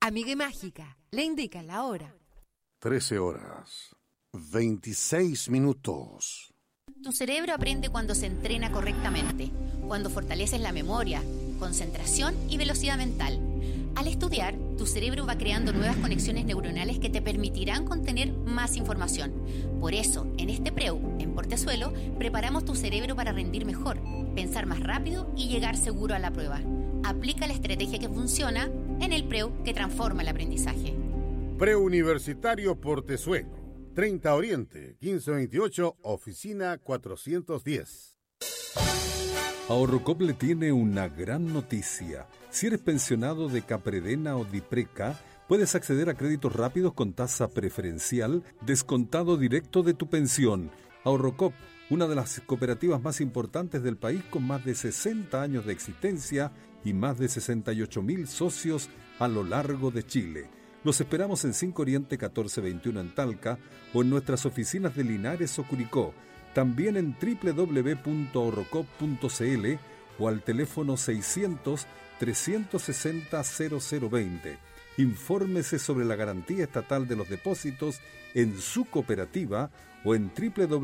Amiga y Mágica le indica la hora. 13 horas, 26 minutos. Tu cerebro aprende cuando se entrena correctamente, cuando fortaleces la memoria, concentración y velocidad mental. Al estudiar, tu cerebro va creando nuevas conexiones neuronales que te permitirán contener más información. Por eso, en este PREU, en Portezuelo, preparamos tu cerebro para rendir mejor, pensar más rápido y llegar seguro a la prueba. Aplica la estrategia que funciona en el PREU que transforma el aprendizaje. Preuniversitario Portezuelo, 30 Oriente, 1528, oficina 410. Ahorrocop le tiene una gran noticia. Si eres pensionado de Capredena o Dipreca, puedes acceder a créditos rápidos con tasa preferencial, descontado directo de tu pensión. Ahorrocop, una de las cooperativas más importantes del país con más de 60 años de existencia y más de 68.000 socios a lo largo de Chile. Los esperamos en 5 Oriente 1421 en Talca o en nuestras oficinas de Linares o Curicó. También en www.ahorrocop.cl o al teléfono 600-360-0020. Infórmese sobre la garantía estatal de los depósitos en su cooperativa o en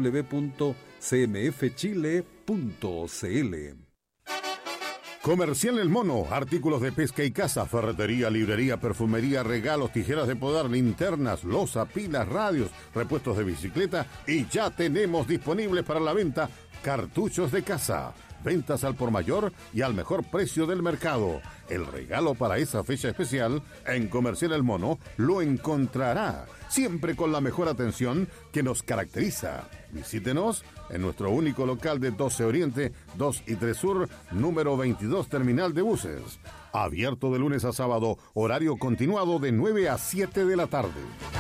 www.cmfchile.cl. Comercial El Mono, artículos de pesca y caza, ferretería, librería, perfumería, regalos, tijeras de podar, linternas, loza, pilas, radios, repuestos de bicicleta y ya tenemos disponibles para la venta cartuchos de caza. Ventas al por mayor y al mejor precio del mercado. El regalo para esa fecha especial en Comercial El Mono lo encontrará, siempre con la mejor atención que nos caracteriza. Visítenos en nuestro único local de 12 Oriente, 2 y 3 Sur, número 22, terminal de buses. Abierto de lunes a sábado, horario continuado de 9 a 7 de la tarde.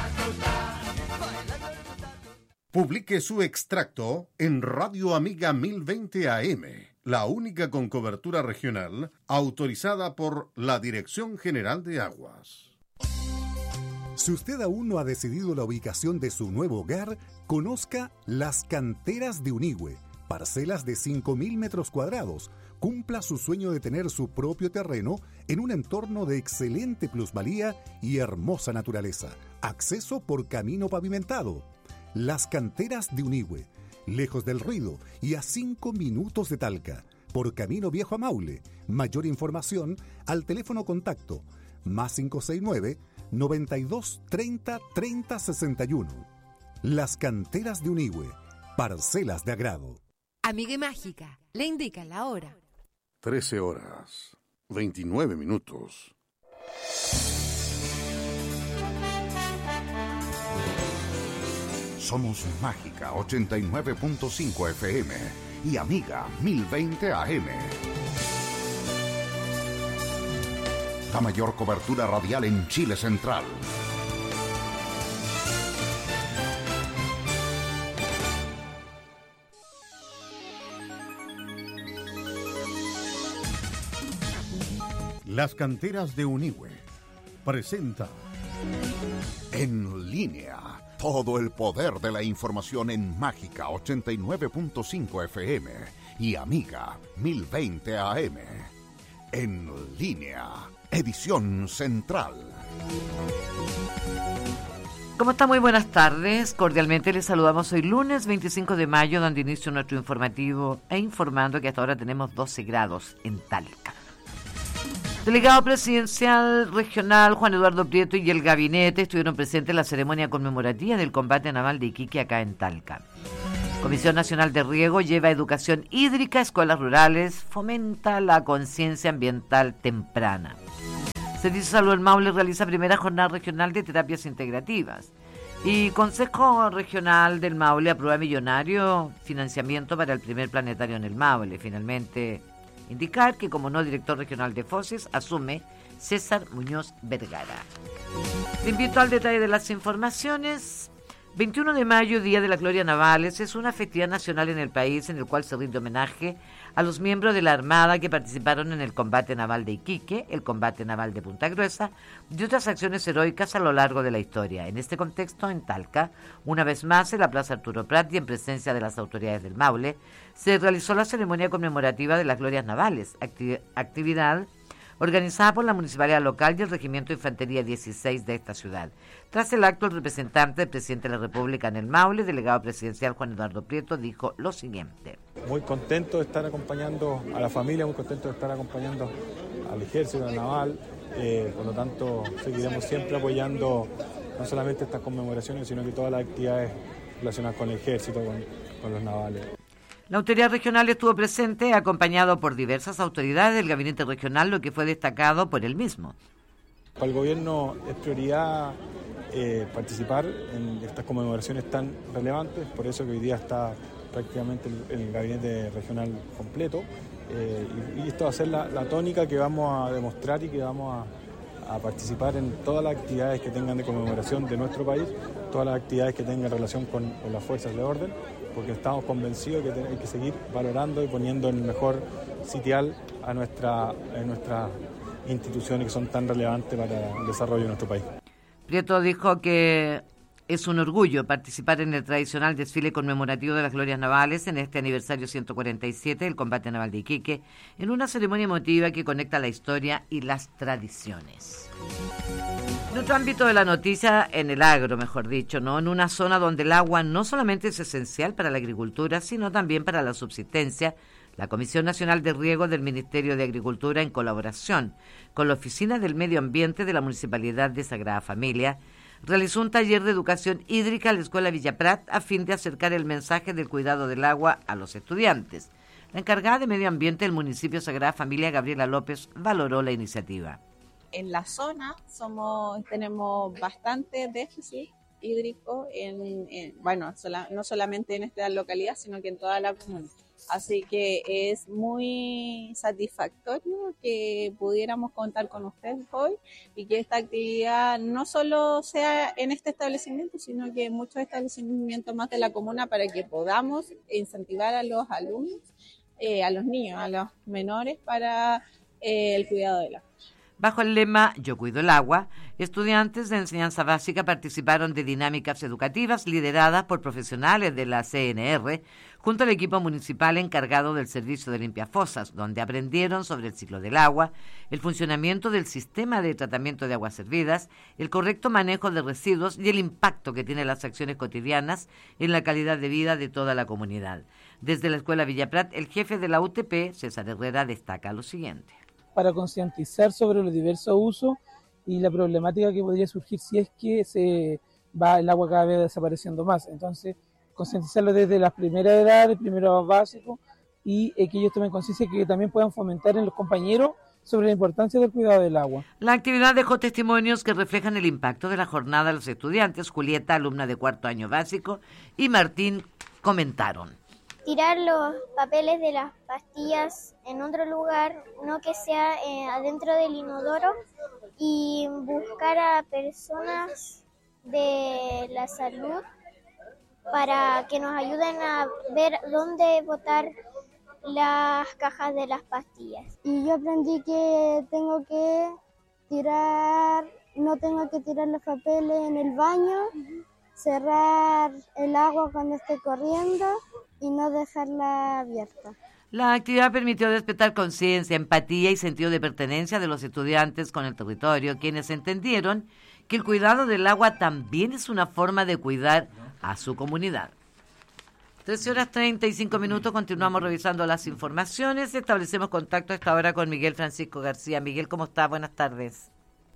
Publique su extracto en Radio Amiga 1020 AM, la única con cobertura regional autorizada por la Dirección General de Aguas. Si usted aún no ha decidido la ubicación de su nuevo hogar, conozca Las Canteras de Unigüe, parcelas de 5.000 metros cuadrados. Cumpla su sueño de tener su propio terreno en un entorno de excelente plusvalía y hermosa naturaleza. Acceso por camino pavimentado. Las Canteras de Unigüe, lejos del ruido y a 5 minutos de Talca, por camino viejo a Maule. Mayor información al teléfono contacto +569 92 30 30 61. Las Canteras de Unigüe, parcelas de agrado. Amiga y Mágica le indica la hora. 13 horas, 29 minutos. Somos Mágica 89.5 FM y Amiga 1020 AM. La mayor cobertura radial en Chile Central. Las Canteras de Unigüe presenta En línea. Todo el poder de la información en Mágica 89.5 FM y Amiga 1020 AM. En línea. Edición central. ¿Cómo está? Muy buenas tardes. Cordialmente les saludamos hoy lunes 25 de mayo, dando inicio a nuestro informativo e informando que hasta ahora tenemos 12 grados en Talca. Delegado presidencial regional Juan Eduardo Prieto y el gabinete estuvieron presentes en la ceremonia conmemorativa del combate naval de Iquique acá en Talca. Comisión Nacional de Riego lleva educación hídrica a escuelas rurales, fomenta la conciencia ambiental temprana. Servicio de Salud del Maule realiza primera jornada regional de terapias integrativas. Y Consejo Regional del Maule aprueba millonario financiamiento para el primer planetario en el Maule. Finalmente, indicar que como no director regional de FOSES asume César Muñoz Vergara. Te invito al detalle de las informaciones. 21 de mayo, Día de la Gloria Navales, es una festividad nacional en el país en el cual se rinde homenaje a los miembros de la Armada que participaron en el combate naval de Iquique, el combate naval de Punta Gruesa y otras acciones heroicas a lo largo de la historia. En este contexto, en Talca, una vez más en la Plaza Arturo Prat y en presencia de las autoridades del Maule, se realizó la ceremonia conmemorativa de las glorias navales, actividad organizada por la Municipalidad Local y el Regimiento de Infantería 16 de esta ciudad. Tras el acto, el representante del presidente de la República en el Maule, delegado presidencial Juan Eduardo Prieto, dijo lo siguiente. Muy contento de estar acompañando a la familia, muy contento de estar acompañando al Ejército, al Naval, por lo tanto seguiremos siempre apoyando no solamente estas conmemoraciones, sino que todas las actividades relacionadas con el Ejército, con los navales. La autoridad regional estuvo presente, acompañado por diversas autoridades del gabinete regional, lo que fue destacado por él mismo. Para el gobierno es prioridad participar en estas conmemoraciones tan relevantes, por eso que hoy día está prácticamente el gabinete regional completo, y esto va a ser la tónica que vamos a demostrar y que vamos a participar en todas las actividades que tengan de conmemoración de nuestro país, todas las actividades que tengan relación con las fuerzas de orden, porque estamos convencidos que hay que seguir valorando y poniendo en el mejor sitial a nuestras instituciones que son tan relevantes para el desarrollo de nuestro país. Prieto dijo que es un orgullo participar en el tradicional desfile conmemorativo de las glorias navales en este aniversario 147 del combate naval de Iquique, en una ceremonia emotiva que conecta la historia y las tradiciones. En otro ámbito de la noticia, en el agro, mejor dicho, ¿no? En una zona donde el agua no solamente es esencial para la agricultura, sino también para la subsistencia, la Comisión Nacional de Riego del Ministerio de Agricultura, en colaboración con la Oficina del Medio Ambiente de la Municipalidad de Sagrada Familia, realizó un taller de educación hídrica a la Escuela Villa Prat a fin de acercar el mensaje del cuidado del agua a los estudiantes. La encargada de Medio Ambiente del municipio Sagrada Familia, Gabriela López, valoró la iniciativa. En la zona tenemos bastante déficit hídrico, no solamente en esta localidad, sino que en toda la comuna. Así que es muy satisfactorio que pudiéramos contar con ustedes hoy y que esta actividad no solo sea en este establecimiento, sino que en muchos establecimientos más de la comuna, para que podamos incentivar a los alumnos, a los niños, a los menores para el cuidado del agua. Bajo el lema Yo cuido el agua, estudiantes de enseñanza básica participaron de dinámicas educativas lideradas por profesionales de la CNR junto al equipo municipal encargado del servicio de limpiafosas, donde aprendieron sobre el ciclo del agua, el funcionamiento del sistema de tratamiento de aguas servidas, el correcto manejo de residuos y el impacto que tienen las acciones cotidianas en la calidad de vida de toda la comunidad. Desde la Escuela Villa Prat, el jefe de la UTP, César Herrera, destaca lo siguiente. Para concientizar sobre los diversos usos y la problemática que podría surgir si es que el agua cada vez desapareciendo más. Entonces, concientizarlo desde las primeras edades, primeros básicos, y que ellos tomen conciencia que también puedan fomentar en los compañeros sobre la importancia del cuidado del agua. La actividad dejó testimonios que reflejan el impacto de la jornada de los estudiantes. Julieta, alumna de cuarto año básico, y Martín comentaron. Tirar los papeles de las pastillas en otro lugar, no que sea adentro del inodoro, y buscar a personas de la salud para que nos ayuden a ver dónde botar las cajas de las pastillas. Y yo aprendí que no tengo que tirar los papeles en el baño, cerrar el agua cuando esté corriendo y no dejarla abierta. La actividad permitió despertar conciencia, empatía y sentido de pertenencia de los estudiantes con el territorio, quienes entendieron que el cuidado del agua también es una forma de cuidar a su comunidad. 13:35, continuamos revisando las informaciones. Establecemos contacto a esta hora con Miguel Francisco García. Miguel, ¿cómo está? Buenas tardes.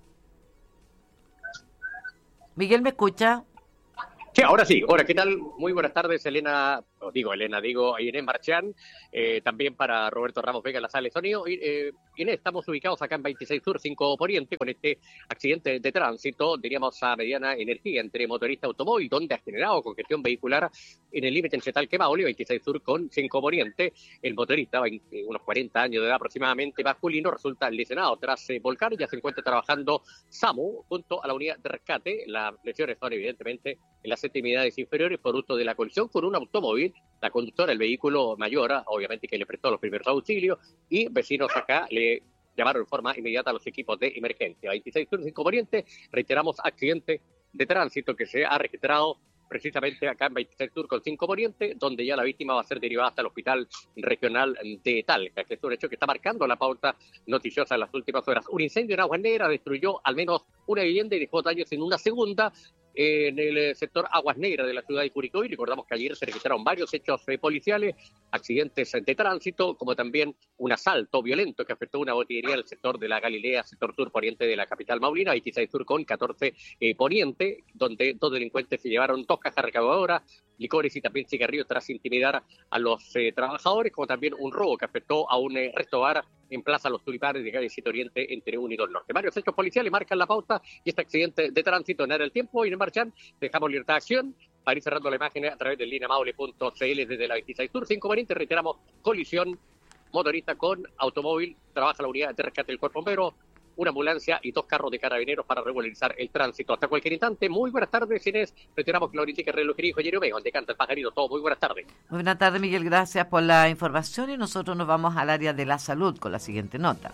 Miguel, ¿me escucha? Sí, ahora sí. Hola, ¿qué tal? Muy buenas tardes, Inés Marchán, también para Roberto Ramos Vega en la sala de sonido. Inés, estamos ubicados acá en 26 Sur, 5 Poniente, con este accidente de tránsito, diríamos a mediana energía entre motorista y automóvil, donde ha generado congestión vehicular en el límite entre Talquemauli, 26 Sur con 5 Poniente. El motorista, unos 40 años de edad aproximadamente, masculino, resulta lesionado tras volcar y ya se encuentra trabajando SAMU junto a la unidad de rescate. Las lesiones son evidentemente en las extremidades inferiores producto de la colisión con un automóvil. La conductora del vehículo mayor, obviamente que le prestó los primeros auxilios, y vecinos acá le llamaron de forma inmediata a los equipos de emergencia. 26 Sur, 5 Poniente, reiteramos, accidente de tránsito que se ha registrado precisamente acá en 26 Sur con 5 Poniente, donde ya la víctima va a ser derivada hasta el Hospital Regional de Talca. Este es un hecho que está marcando la pauta noticiosa en las últimas horas. Un incendio en Aguas Negras destruyó al menos una vivienda y dejó daños en una segunda en el sector Aguas Negras de la ciudad de Curicó. Y recordamos que ayer se registraron varios hechos policiales, accidentes de tránsito, como también un asalto violento que afectó una botillería en el sector de la Galilea, sector sur poniente de la capital maulina, 26 Sur con 14 Poniente, donde 2 delincuentes se llevaron 2 cajas recaudadoras, licores y también cigarrillos tras intimidar a los trabajadores, como también un robo que afectó a un resto bar en Plaza Los Tulipanes de calle 7 Oriente entre 1 y 2 Norte. Varios hechos policiales marcan la pauta y este accidente de tránsito en el tiempo. Y en Marchán dejamos libertad de acción para ir cerrando la imagen a través del linemaule.cl desde la 26 Sur 5 Poniente. Reiteramos, colisión motorista con automóvil, trabaja la unidad de rescate del Cuerpo Bombero, una ambulancia y 2 carros de carabineros para regularizar el tránsito. Hasta cualquier instante, muy buenas tardes, Inés. Reiteramos que la oriente que relojería dijo Jerry Omega, donde canta el pajarito. Todo, muy buenas tardes. Muy buenas tardes, Miguel, gracias por la información y nosotros nos vamos al área de la salud con la siguiente nota.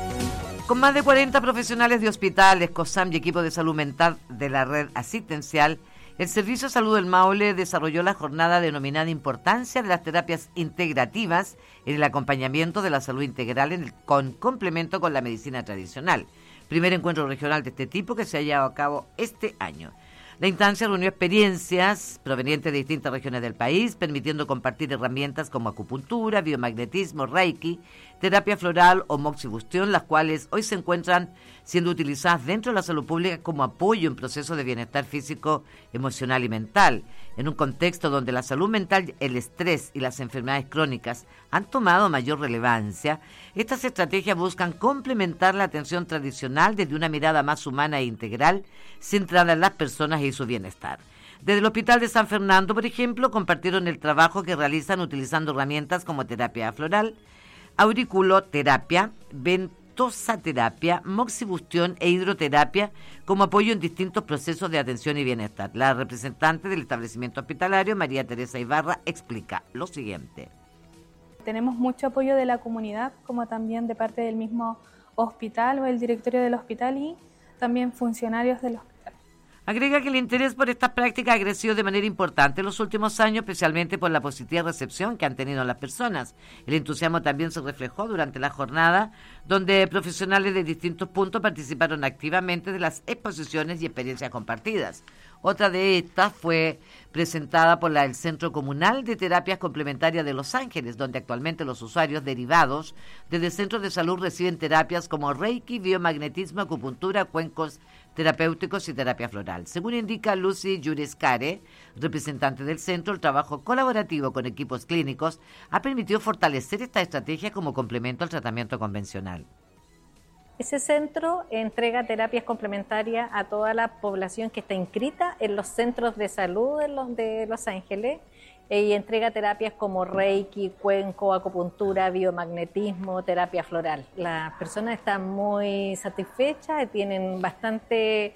Con más de 40 profesionales de hospitales, COSAM y equipo de salud mental de la red asistencial, el Servicio de Salud del Maule desarrolló la jornada denominada Importancia de las Terapias Integrativas en el acompañamiento de la salud integral con complemento con la medicina tradicional. Primer encuentro regional de este tipo que se ha llevado a cabo este año. La instancia reunió experiencias provenientes de distintas regiones del país, permitiendo compartir herramientas como acupuntura, biomagnetismo, reiki, terapia floral o moxibustión, las cuales hoy se encuentran siendo utilizadas dentro de la salud pública como apoyo en procesos de bienestar físico, emocional y mental. En un contexto donde la salud mental, el estrés y las enfermedades crónicas han tomado mayor relevancia, estas estrategias buscan complementar la atención tradicional desde una mirada más humana e integral, centrada en las personas y su bienestar. Desde el Hospital de San Fernando, por ejemplo, compartieron el trabajo que realizan utilizando herramientas como terapia floral, auriculoterapia, ventosaterapia, moxibustión e hidroterapia como apoyo en distintos procesos de atención y bienestar. La representante del establecimiento hospitalario, María Teresa Ibarra, explica lo siguiente. Tenemos mucho apoyo de la comunidad, como también de parte del mismo hospital o el directorio del hospital y también funcionarios del hospital. Agrega que el interés por estas prácticas ha crecido de manera importante en los últimos años, especialmente por la positiva recepción que han tenido las personas. El entusiasmo también se reflejó durante la jornada, donde profesionales de distintos puntos participaron activamente de las exposiciones y experiencias compartidas. Otra de estas fue presentada por el Centro Comunal de Terapias Complementarias de Los Ángeles, donde actualmente los usuarios derivados desde centros de salud reciben terapias como reiki, biomagnetismo, acupuntura, cuencos terapéuticos y terapia floral. Según indica Lucy Yurescare, representante del centro, el trabajo colaborativo con equipos clínicos ha permitido fortalecer esta estrategia como complemento al tratamiento convencional. Ese centro entrega terapias complementarias a toda la población que está inscrita en los centros de salud de Los Ángeles y entrega terapias como reiki, cuenco, acupuntura, biomagnetismo, terapia floral. Las personas están muy satisfechas y tienen bastante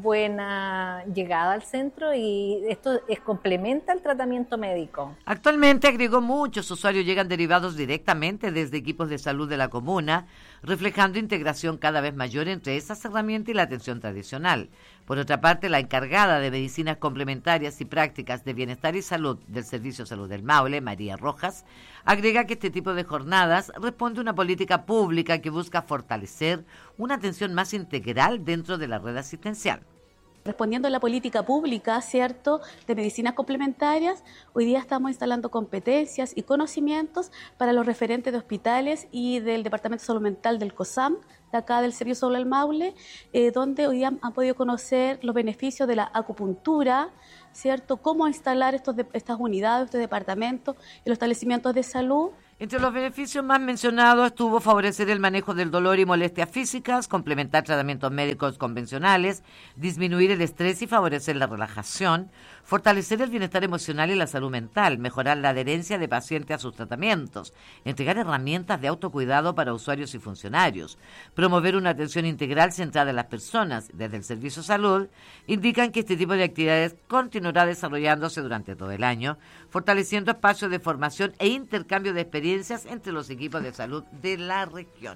buena llegada al centro y esto complementa el tratamiento médico. Actualmente, agregó, muchos usuarios llegan derivados directamente desde equipos de salud de la comuna, reflejando integración cada vez mayor entre esas herramientas y la atención tradicional. Por otra parte, la encargada de medicinas complementarias y prácticas de bienestar y salud del Servicio de Salud del Maule, María Rojas, agrega que este tipo de jornadas responde a una política pública que busca fortalecer una atención más integral dentro de la red asistencial. Respondiendo a la política pública, ¿cierto?, de medicinas complementarias, hoy día estamos instalando competencias y conocimientos para los referentes de hospitales y del Departamento de Salud Mental del COSAM, de acá del Servicio Salud del Maule, donde hoy día han podido conocer los beneficios de la acupuntura, ¿cierto?, cómo instalar estas unidades, estos departamentos en los establecimientos de salud. Entre los beneficios más mencionados estuvo favorecer el manejo del dolor y molestias físicas, complementar tratamientos médicos convencionales, disminuir el estrés y favorecer la relajación, fortalecer el bienestar emocional y la salud mental, mejorar la adherencia de pacientes a sus tratamientos, entregar herramientas de autocuidado para usuarios y funcionarios, promover una atención integral centrada en las personas. Desde el Servicio de Salud indican que este tipo de actividades continuará desarrollándose durante todo el año, fortaleciendo espacios de formación e intercambio de experiencias entre los equipos de salud de la región.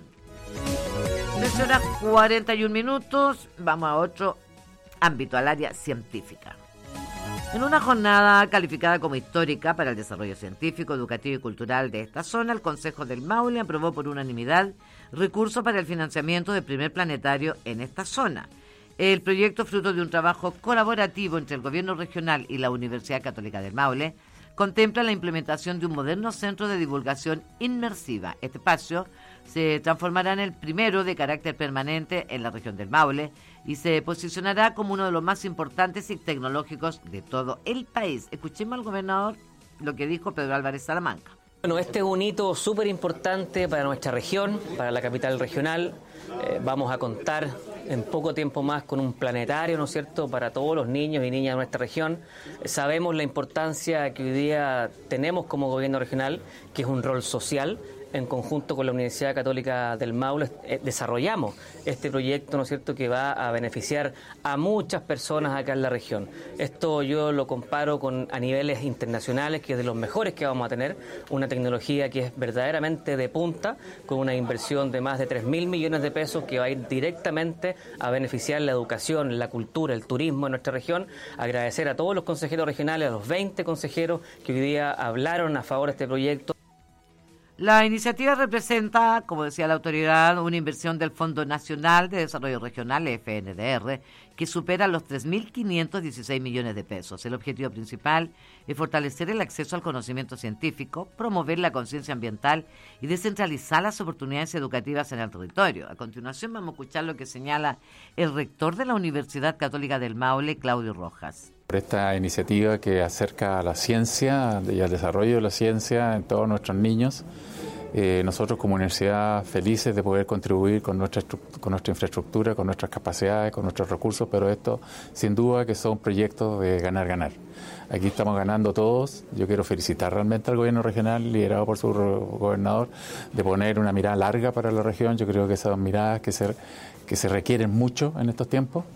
13:41, vamos a otro ámbito, al área científica. En una jornada calificada como histórica para el desarrollo científico, educativo y cultural de esta zona, el Consejo del Maule aprobó por unanimidad recursos para el financiamiento del primer planetario en esta zona. El proyecto, fruto de un trabajo colaborativo entre el gobierno regional y la Universidad Católica del Maule, contempla la implementación de un moderno centro de divulgación inmersiva. Este espacio se transformará en el primero de carácter permanente en la región del Maule y se posicionará como uno de los más importantes y tecnológicos de todo el país. Escuchemos al gobernador lo que dijo Pedro Álvarez Salamanca. Bueno, este es un hito súper importante para nuestra región, para la capital regional. Vamos a contar en poco tiempo más con un planetario, ¿no es cierto?, para todos los niños y niñas de nuestra región. Sabemos la importancia que hoy día tenemos como gobierno regional, que es un rol social. En conjunto con la Universidad Católica del Maule desarrollamos este proyecto, ¿no es cierto?, que va a beneficiar a muchas personas acá en la región. Esto yo lo comparo a niveles internacionales, que es de los mejores que vamos a tener, una tecnología que es verdaderamente de punta, con una inversión de más de 3.000 millones de pesos que va a ir directamente a beneficiar la educación, la cultura, el turismo en nuestra región. Agradecer a todos los consejeros regionales, a los 20 consejeros que hoy día hablaron a favor de este proyecto. La iniciativa representa, como decía la autoridad, una inversión del Fondo Nacional de Desarrollo Regional, FNDR, que supera los 3.516 millones de pesos. El objetivo principal es fortalecer el acceso al conocimiento científico, promover la conciencia ambiental y descentralizar las oportunidades educativas en el territorio. A continuación vamos a escuchar lo que señala el rector de la Universidad Católica del Maule, Claudio Rojas. Por esta iniciativa que acerca a la ciencia y al desarrollo de la ciencia en todos nuestros niños, nosotros como universidad felices de poder contribuir con nuestra infraestructura, con nuestras capacidades, con nuestros recursos, pero esto sin duda que son proyectos de ganar-ganar. Aquí estamos ganando todos. Yo quiero felicitar realmente al gobierno regional, liderado por su gobernador, de poner una mirada larga para la región. Yo creo que esas miradas que se requieren mucho en estos tiempos.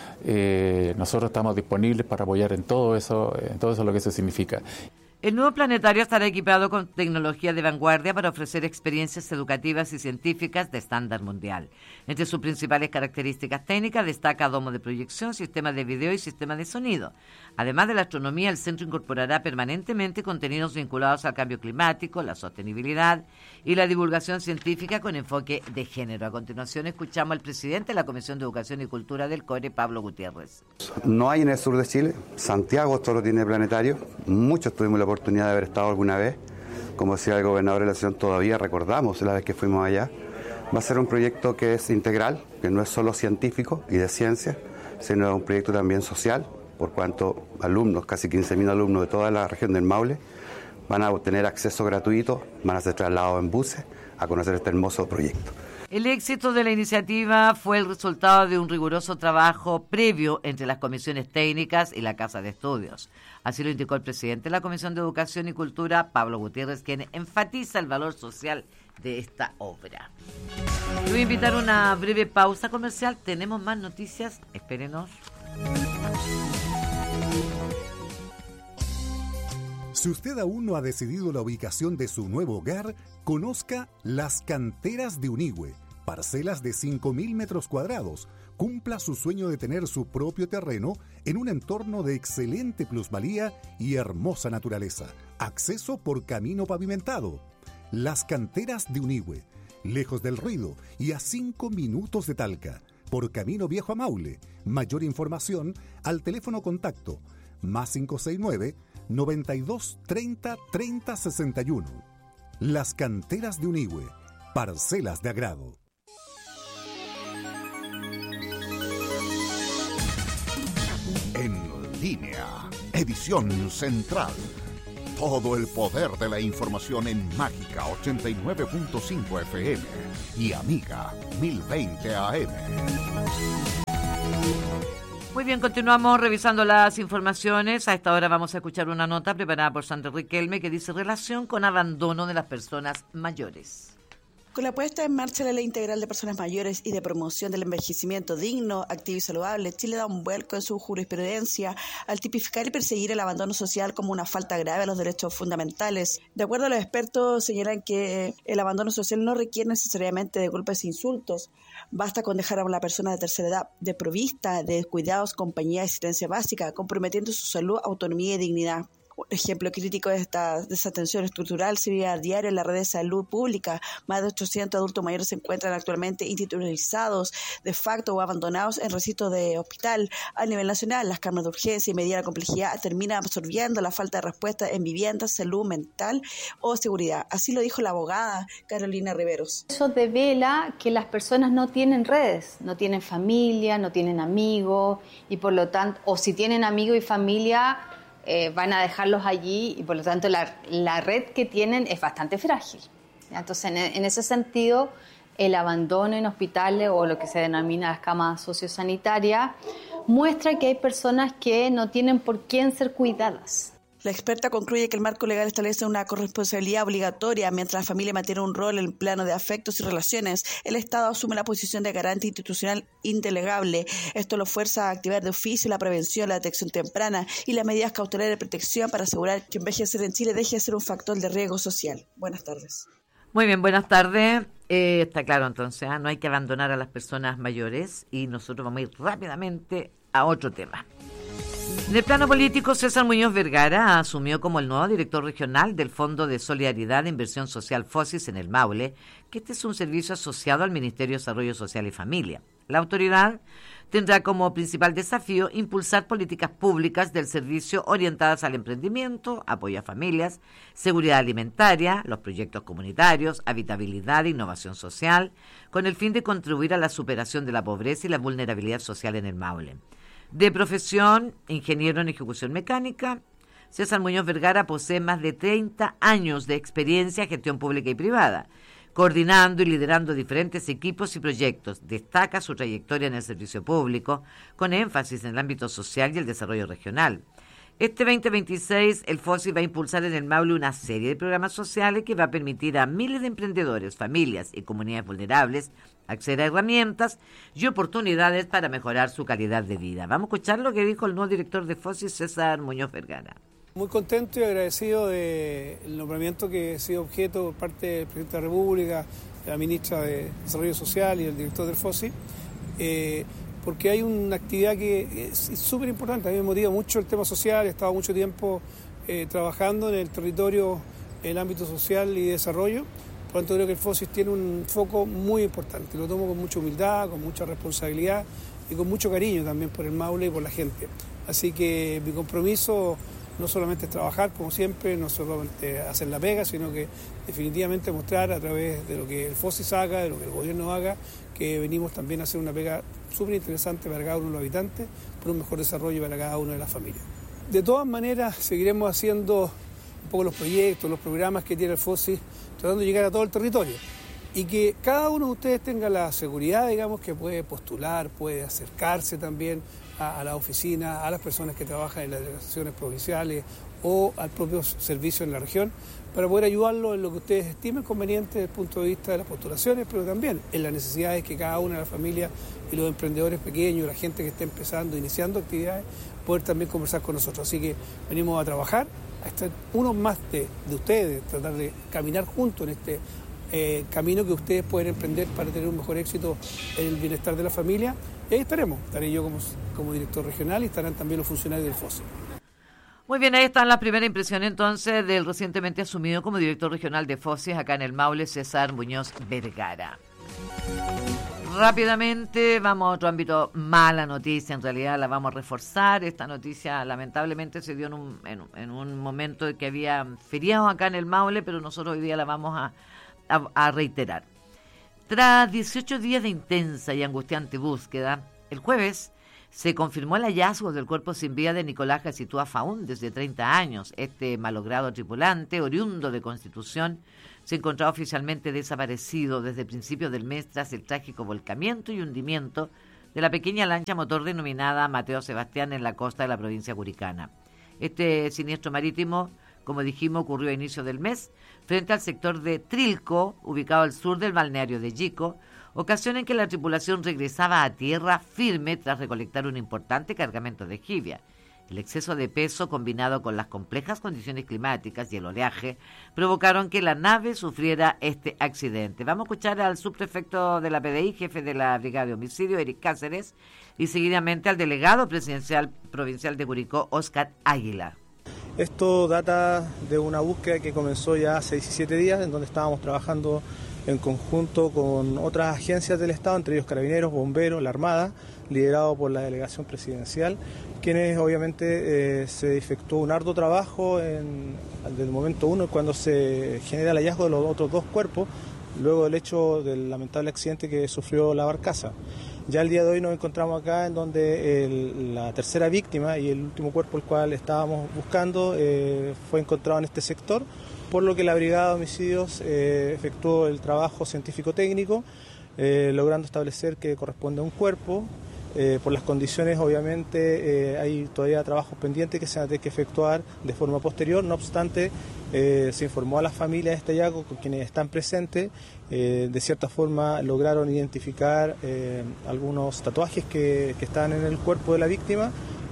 Nosotros estamos disponibles para apoyar en todo eso lo que eso significa. El nuevo planetario estará equipado con tecnología de vanguardia para ofrecer experiencias educativas y científicas de estándar mundial. Entre sus principales características técnicas destaca domo de proyección, sistema de video y sistema de sonido. Además de la astronomía, el centro incorporará permanentemente contenidos vinculados al cambio climático, la sostenibilidad y la divulgación científica con enfoque de género. A continuación escuchamos al presidente de la Comisión de Educación y Cultura del CORE, Pablo Gutiérrez. No hay en el sur de Chile. Santiago solo tiene planetario. Muchos tuvimos la oportunidad de haber estado alguna vez. Como decía el gobernador de la nación, todavía recordamos la vez que fuimos allá. Va a ser un proyecto que es integral, que no es solo científico y de ciencia, sino un proyecto también social, por cuanto alumnos, casi 15.000 alumnos de toda la región del Maule, van a obtener acceso gratuito, van a ser trasladados en buses a conocer este hermoso proyecto. El éxito de la iniciativa fue el resultado de un riguroso trabajo previo entre las comisiones técnicas y la Casa de Estudios. Así lo indicó el presidente de la Comisión de Educación y Cultura, Pablo Gutiérrez, quien enfatiza el valor social de esta obra. Le voy a invitar a una breve pausa comercial. Tenemos más noticias. Espérenos. Si usted aún no ha decidido la ubicación de su nuevo hogar, conozca Las Canteras de Unigüe, parcelas de 5.000 metros cuadrados. Cumpla su sueño de tener su propio terreno en un entorno de excelente plusvalía y hermosa naturaleza. Acceso por camino pavimentado. Las Canteras de Unigüe, lejos del ruido y a 5 minutos de Talca, por Camino Viejo a Maule. Mayor información al teléfono contacto más 569 92 30 30 61. Las Canteras de Unigüe, parcelas de agrado. En línea, edición central. Todo el poder de la información en Mágica 89.5 FM y Amiga 1020 AM. Muy bien, continuamos revisando las informaciones. A esta hora vamos a escuchar una nota preparada por Sandra Riquelme que dice relación con abandono de las personas mayores. Con la puesta en marcha de la Ley Integral de Personas Mayores y de promoción del envejecimiento digno, activo y saludable, Chile da un vuelco en su jurisprudencia al tipificar y perseguir el abandono social como una falta grave a los derechos fundamentales. De acuerdo a los expertos, señalan que el abandono social no requiere necesariamente de golpes e insultos. Basta con dejar a una persona de tercera edad desprovista de cuidados, compañía y asistencia básica, comprometiendo su salud, autonomía y dignidad. Un ejemplo crítico de esta desatención estructural se vive a diario en la red de salud pública. Más de 800 adultos mayores se encuentran actualmente institucionalizados de facto o abandonados en recintos de hospital. A nivel nacional, las camas de urgencia y mediana complejidad terminan absorbiendo la falta de respuesta en vivienda, salud mental o seguridad. Así lo dijo la abogada Carolina Riveros. Eso devela que las personas no tienen redes, no tienen familia, no tienen amigos y por lo tanto, o si tienen amigos y familia, van a dejarlos allí y por lo tanto la red que tienen es bastante frágil. Entonces en ese sentido el abandono en hospitales o lo que se denomina las camas sociosanitarias muestra que hay personas que no tienen por quién ser cuidadas. La experta concluye que el marco legal establece una corresponsabilidad obligatoria. Mientras la familia mantiene un rol en el plano de afectos y relaciones, el Estado asume la posición de garante institucional indelegable. Esto lo fuerza a activar de oficio la prevención, la detección temprana y las medidas cautelares de protección para asegurar que envejecer en Chile deje de ser un factor de riesgo social. Buenas tardes. Muy bien, buenas tardes. Está claro entonces, no hay que abandonar a las personas mayores y nosotros vamos a ir rápidamente a otro tema. En el plano político, César Muñoz Vergara asumió como el nuevo director regional del Fondo de Solidaridad e Inversión Social FOSIS en el Maule, que este es un servicio asociado al Ministerio de Desarrollo Social y Familia. La autoridad tendrá como principal desafío impulsar políticas públicas del servicio orientadas al emprendimiento, apoyo a familias, seguridad alimentaria, los proyectos comunitarios, habitabilidad e innovación social, con el fin de contribuir a la superación de la pobreza y la vulnerabilidad social en el Maule. De profesión, ingeniero en ejecución mecánica, César Muñoz Vergara posee más de 30 años de experiencia en gestión pública y privada, coordinando y liderando diferentes equipos y proyectos. Destaca su trayectoria en el servicio público, con énfasis en el ámbito social y el desarrollo regional. Este 2026, el FOSI va a impulsar en el Maule una serie de programas sociales que va a permitir a miles de emprendedores, familias y comunidades vulnerables acceder a herramientas y oportunidades para mejorar su calidad de vida. Vamos a escuchar lo que dijo el nuevo director de FOSI, César Muñoz Vergara. Muy contento y agradecido del nombramiento que ha sido objeto por parte del Presidente de la República, de la Ministra de Desarrollo Social y del director del FOSI, porque hay una actividad que es súper importante. A mí me motiva mucho el tema social, he estado mucho tiempo trabajando en el territorio, en el ámbito social y desarrollo. Por lo tanto, creo que el FOSIS tiene un foco muy importante. Lo tomo con mucha humildad, con mucha responsabilidad y con mucho cariño también por el Maule y por la gente. Así que mi compromiso no solamente es trabajar, como siempre, no solamente hacer la pega, sino que definitivamente mostrar a través de lo que el FOSIS haga, de lo que el gobierno haga, que venimos también a hacer una pega súper interesante para cada uno de los habitantes, por un mejor desarrollo para cada una de las familias. De todas maneras, seguiremos haciendo un poco los proyectos, los programas que tiene el FOSIS, tratando de llegar a todo el territorio y que cada uno de ustedes tenga la seguridad, digamos, que puede postular, puede acercarse también a la oficina, a las personas que trabajan en las delegaciones provinciales o al propio servicio en la región, para poder ayudarlos en lo que ustedes estimen conveniente desde el punto de vista de las postulaciones, pero también en las necesidades que cada una de las familias y los emprendedores pequeños, la gente que está empezando, iniciando actividades, poder también conversar con nosotros. Así que venimos a trabajar, a estar unos más de ustedes, tratar de caminar juntos en este camino que ustedes pueden emprender para tener un mejor éxito en el bienestar de la familia. Y ahí estaremos, estaré yo como director regional y estarán también los funcionarios del FOSI. Muy bien, ahí están las primeras impresiones entonces del recientemente asumido como director regional de FOSIS acá en el Maule, César Muñoz Vergara. Rápidamente vamos a otro ámbito, mala noticia, en realidad la vamos a reforzar. Esta noticia lamentablemente se dio en un momento en que había feriados acá en el Maule, pero nosotros hoy día la vamos a reiterar. Tras 18 días de intensa y angustiante búsqueda, el jueves se confirmó el hallazgo del cuerpo sin vida de Nicolás Gacitúa Faúndez, de 30 años. Este malogrado tripulante, oriundo de Constitución, se encontraba oficialmente desaparecido desde principios del mes tras el trágico volcamiento y hundimiento de la pequeña lancha motor denominada Mateo Sebastián en la costa de la provincia curicana. Este siniestro marítimo como dijimos, ocurrió a inicio del mes, frente al sector de Trilco, ubicado al sur del balneario de Yico, ocasión en que la tripulación regresaba a tierra firme tras recolectar un importante cargamento de jibia. El exceso de peso, combinado con las complejas condiciones climáticas y el oleaje, provocaron que la nave sufriera este accidente. Vamos a escuchar al subprefecto de la PDI, jefe de la Brigada de Homicidio, Eric Cáceres, y seguidamente al delegado presidencial provincial de Curicó, Óscar Águila. Esto data de una búsqueda que comenzó ya hace 17 días, en donde estábamos trabajando en conjunto con otras agencias del Estado, entre ellos Carabineros, Bomberos, la Armada, liderado por la delegación presidencial, quienes obviamente se efectuó un arduo trabajo desde el momento uno, cuando se genera el hallazgo de los otros 2 cuerpos, luego del hecho del lamentable accidente que sufrió la barcaza. Ya el día de hoy nos encontramos acá en donde la tercera víctima y el último cuerpo el cual estábamos buscando fue encontrado en este sector, por lo que la Brigada de Homicidios efectuó el trabajo científico-técnico, logrando establecer que corresponde a un cuerpo. Por las condiciones, obviamente, hay todavía trabajos pendientes que se van a tener que efectuar de forma posterior. No obstante, se informó a las familias de este hallazgo, con quienes están presentes. De cierta forma, lograron identificar algunos tatuajes que están en el cuerpo de la víctima.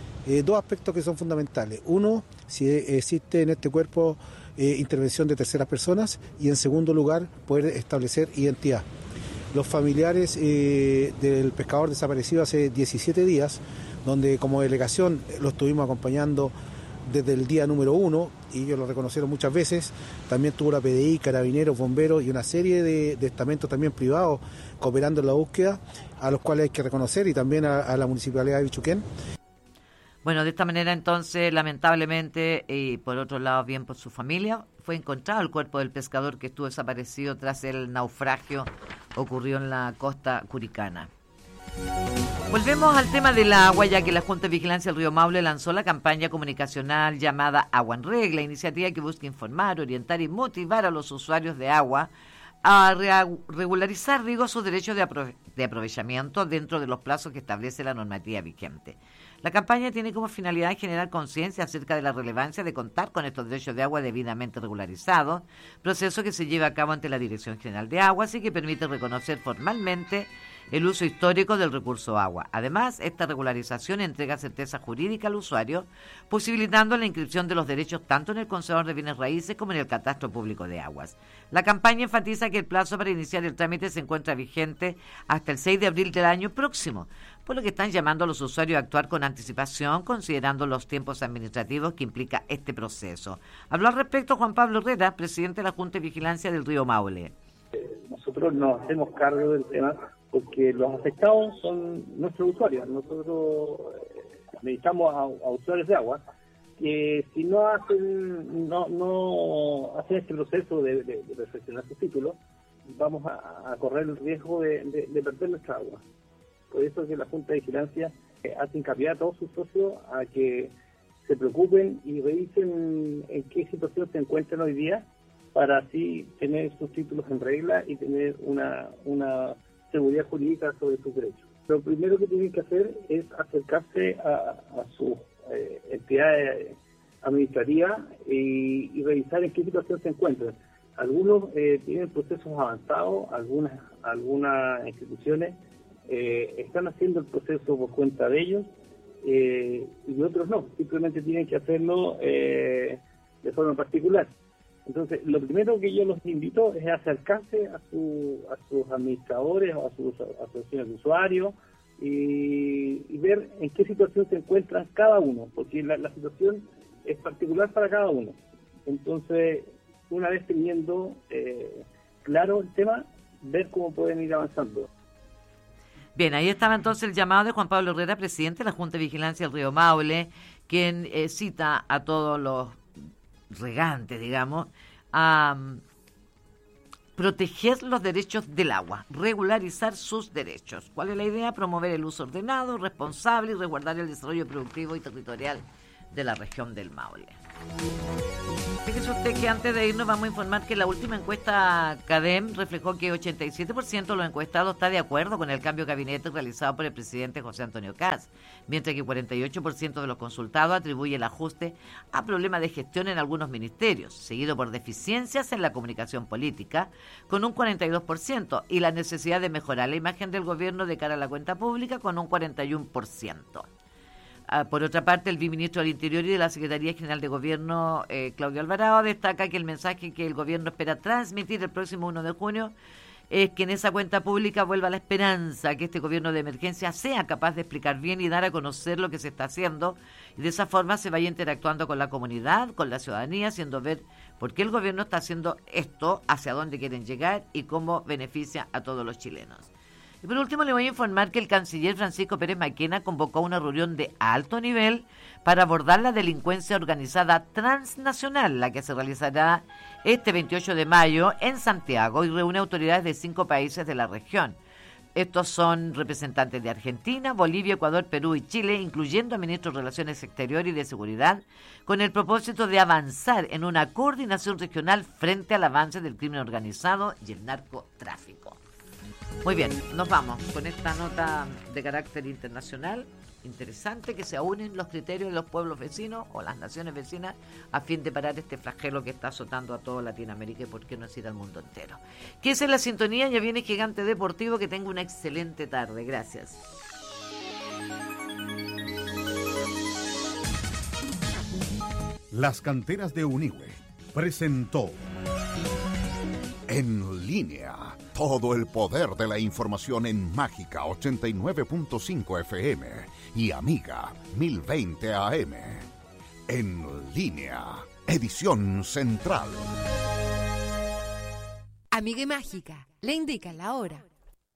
2 aspectos que son fundamentales. Uno, si existe en este cuerpo intervención de terceras personas, y en segundo lugar, poder establecer identidad. Los familiares del pescador desaparecido hace 17 días, donde como delegación lo estuvimos acompañando desde el día número 1, y ellos lo reconocieron muchas veces. También tuvo la PDI, Carabineros, Bomberos y una serie de estamentos también privados cooperando en la búsqueda, a los cuales hay que reconocer, y también a la Municipalidad de Bichuquén. Bueno, de esta manera entonces, lamentablemente, y por otro lado bien por su familia, fue encontrado el cuerpo del pescador que estuvo desaparecido tras el naufragio ocurrió en la costa curicana. Volvemos al tema del agua, ya que la Junta de Vigilancia del Río Maule lanzó la campaña comunicacional llamada Agua en Regla, iniciativa que busca informar, orientar y motivar a los usuarios de agua a regularizar sus derechos de aprovechamiento dentro de los plazos que establece la normativa vigente. La campaña tiene como finalidad generar conciencia acerca de la relevancia de contar con estos derechos de agua debidamente regularizados, proceso que se lleva a cabo ante la Dirección General de Aguas y que permite reconocer formalmente el uso histórico del recurso agua. Además, esta regularización entrega certeza jurídica al usuario, posibilitando la inscripción de los derechos tanto en el Conservador de Bienes Raíces como en el Catastro Público de Aguas. La campaña enfatiza que el plazo para iniciar el trámite se encuentra vigente hasta el 6 de abril del año próximo, por lo que están llamando a los usuarios a actuar con anticipación, considerando los tiempos administrativos que implica este proceso. Habló al respecto Juan Pablo Herrera, presidente de la Junta de Vigilancia del Río Maule. Nosotros nos hacemos cargo del tema porque los afectados son nuestros usuarios. Nosotros necesitamos a usuarios de agua que si no hacen este proceso de perfeccionar sus títulos, vamos a correr el riesgo de perder nuestra agua. Por eso es que la Junta de Vigilancia hace hincapié a todos sus socios a que se preocupen y revisen en qué situación se encuentran hoy día, para así tener sus títulos en regla y tener una seguridad jurídica sobre sus derechos. Lo primero que tienen que hacer es acercarse a sus entidades administrativas y revisar en qué situación se encuentran. Algunos tienen procesos avanzados, algunas instituciones están haciendo el proceso por cuenta de ellos y otros no, simplemente tienen que hacerlo de forma particular. Entonces, lo primero que yo los invito es acercarse a sus administradores o a sus asociaciones de usuarios y ver en qué situación se encuentran cada uno, porque la situación es particular para cada uno. Entonces, una vez teniendo claro el tema, ver cómo pueden ir avanzando. Bien, ahí estaba entonces el llamado de Juan Pablo Herrera, presidente de la Junta de Vigilancia del Río Maule, quien cita a todos los regantes, digamos, a proteger los derechos del agua, regularizar sus derechos. ¿Cuál es la idea? Promover el uso ordenado, responsable y resguardar el desarrollo productivo y territorial de la región del Maule. Fíjese usted que antes de irnos vamos a informar que la última encuesta CADEM reflejó que 87% de los encuestados está de acuerdo con el cambio de gabinete realizado por el presidente José Antonio Kast, mientras que 48% de los consultados atribuye el ajuste a problemas de gestión en algunos ministerios, seguido por deficiencias en la comunicación política, con un 42%, y la necesidad de mejorar la imagen del gobierno de cara a la cuenta pública, con un 41%. Por otra parte, el viceministro del Interior y de la Secretaría General de Gobierno, Claudio Alvarado, destaca que el mensaje que el gobierno espera transmitir el próximo 1 de junio es que en esa cuenta pública vuelva la esperanza, que este gobierno de emergencia sea capaz de explicar bien y dar a conocer lo que se está haciendo, y de esa forma se vaya interactuando con la comunidad, con la ciudadanía, haciendo ver por qué el gobierno está haciendo esto, hacia dónde quieren llegar y cómo beneficia a todos los chilenos. Y por último le voy a informar que el canciller Francisco Pérez Maquena convocó una reunión de alto nivel para abordar la delincuencia organizada transnacional, la que se realizará este 28 de mayo en Santiago y reúne autoridades de 5 países de la región. Estos son representantes de Argentina, Bolivia, Ecuador, Perú y Chile, incluyendo a ministros de Relaciones Exteriores y de Seguridad, con el propósito de avanzar en una coordinación regional frente al avance del crimen organizado y el narcotráfico. Muy bien, nos vamos con esta nota de carácter internacional interesante, que se unen los criterios de los pueblos vecinos o las naciones vecinas a fin de parar este flagelo que está azotando a toda Latinoamérica y por qué no decir al mundo entero. Que esa es la sintonía, ya viene Gigante Deportivo, que tenga una excelente tarde. Gracias. Las canteras de Unigüe presentó En Línea. Todo el poder de la información en Mágica 89.5 FM y Amiga 1020 AM. En Línea, edición central. Amiga y Mágica, le indica la hora.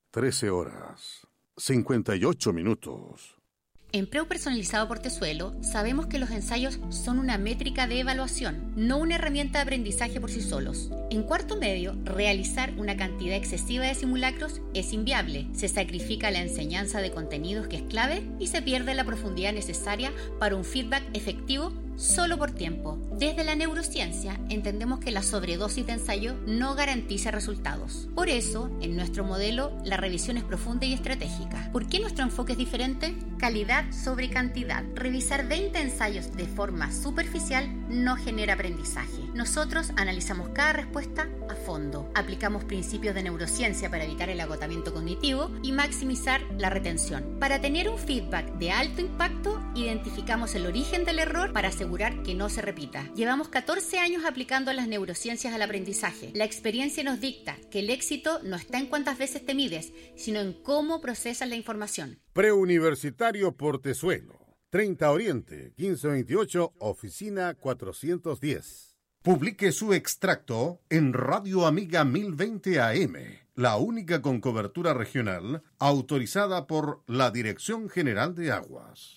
13:58. En Preu Personalizado Portezuelo sabemos que los ensayos son una métrica de evaluación, no una herramienta de aprendizaje por sí solos. En cuarto medio, realizar una cantidad excesiva de simulacros es inviable. Se sacrifica la enseñanza de contenidos, que es clave, y se pierde la profundidad necesaria para un feedback efectivo solo por tiempo. Desde la neurociencia entendemos que la sobredosis de ensayo no garantiza resultados. Por eso, en nuestro modelo, la revisión es profunda y estratégica. ¿Por qué nuestro enfoque es diferente? Calidad sobre cantidad. Revisar 20 ensayos de forma superficial no genera aprendizaje. Nosotros analizamos cada respuesta a fondo. Aplicamos principios de neurociencia para evitar el agotamiento cognitivo y maximizar la retención. Para tener un feedback de alto impacto, identificamos el origen del error para asegurar que no se repita. Llevamos 14 años aplicando las neurociencias al aprendizaje. La experiencia nos dicta que el éxito no está en cuántas veces te mides, sino en cómo procesas la información. Preuniversitario Portezuelo, 30 Oriente, 1528, oficina 410. Publique su extracto en Radio Amiga 1020 AM, la única con cobertura regional autorizada por la Dirección General de Aguas.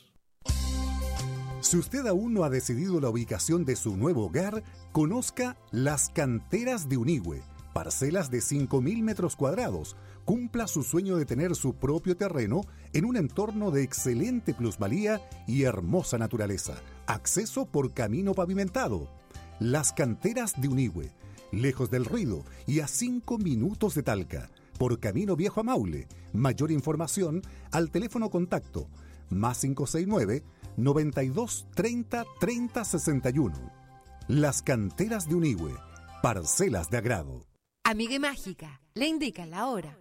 Si usted aún no ha decidido la ubicación de su nuevo hogar, conozca Las Canteras de Unigüe, parcelas de 5.000 metros cuadrados. Cumpla su sueño de tener su propio terreno en un entorno de excelente plusvalía y hermosa naturaleza. Acceso por camino pavimentado. Las Canteras de Unigüe, lejos del ruido y a 5 minutos de Talca, por Camino Viejo a Maule. Mayor información al teléfono contacto +569 92 30 30 61. Las Canteras de Unigüe, parcelas de agrado. Amiga y Mágica, le indica la hora.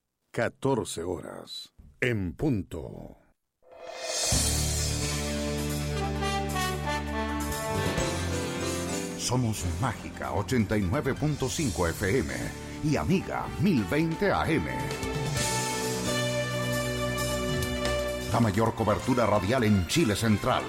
14 horas, en punto. Somos Mágica 89.5 FM y Amiga 1020 AM. La mayor cobertura radial en Chile Central.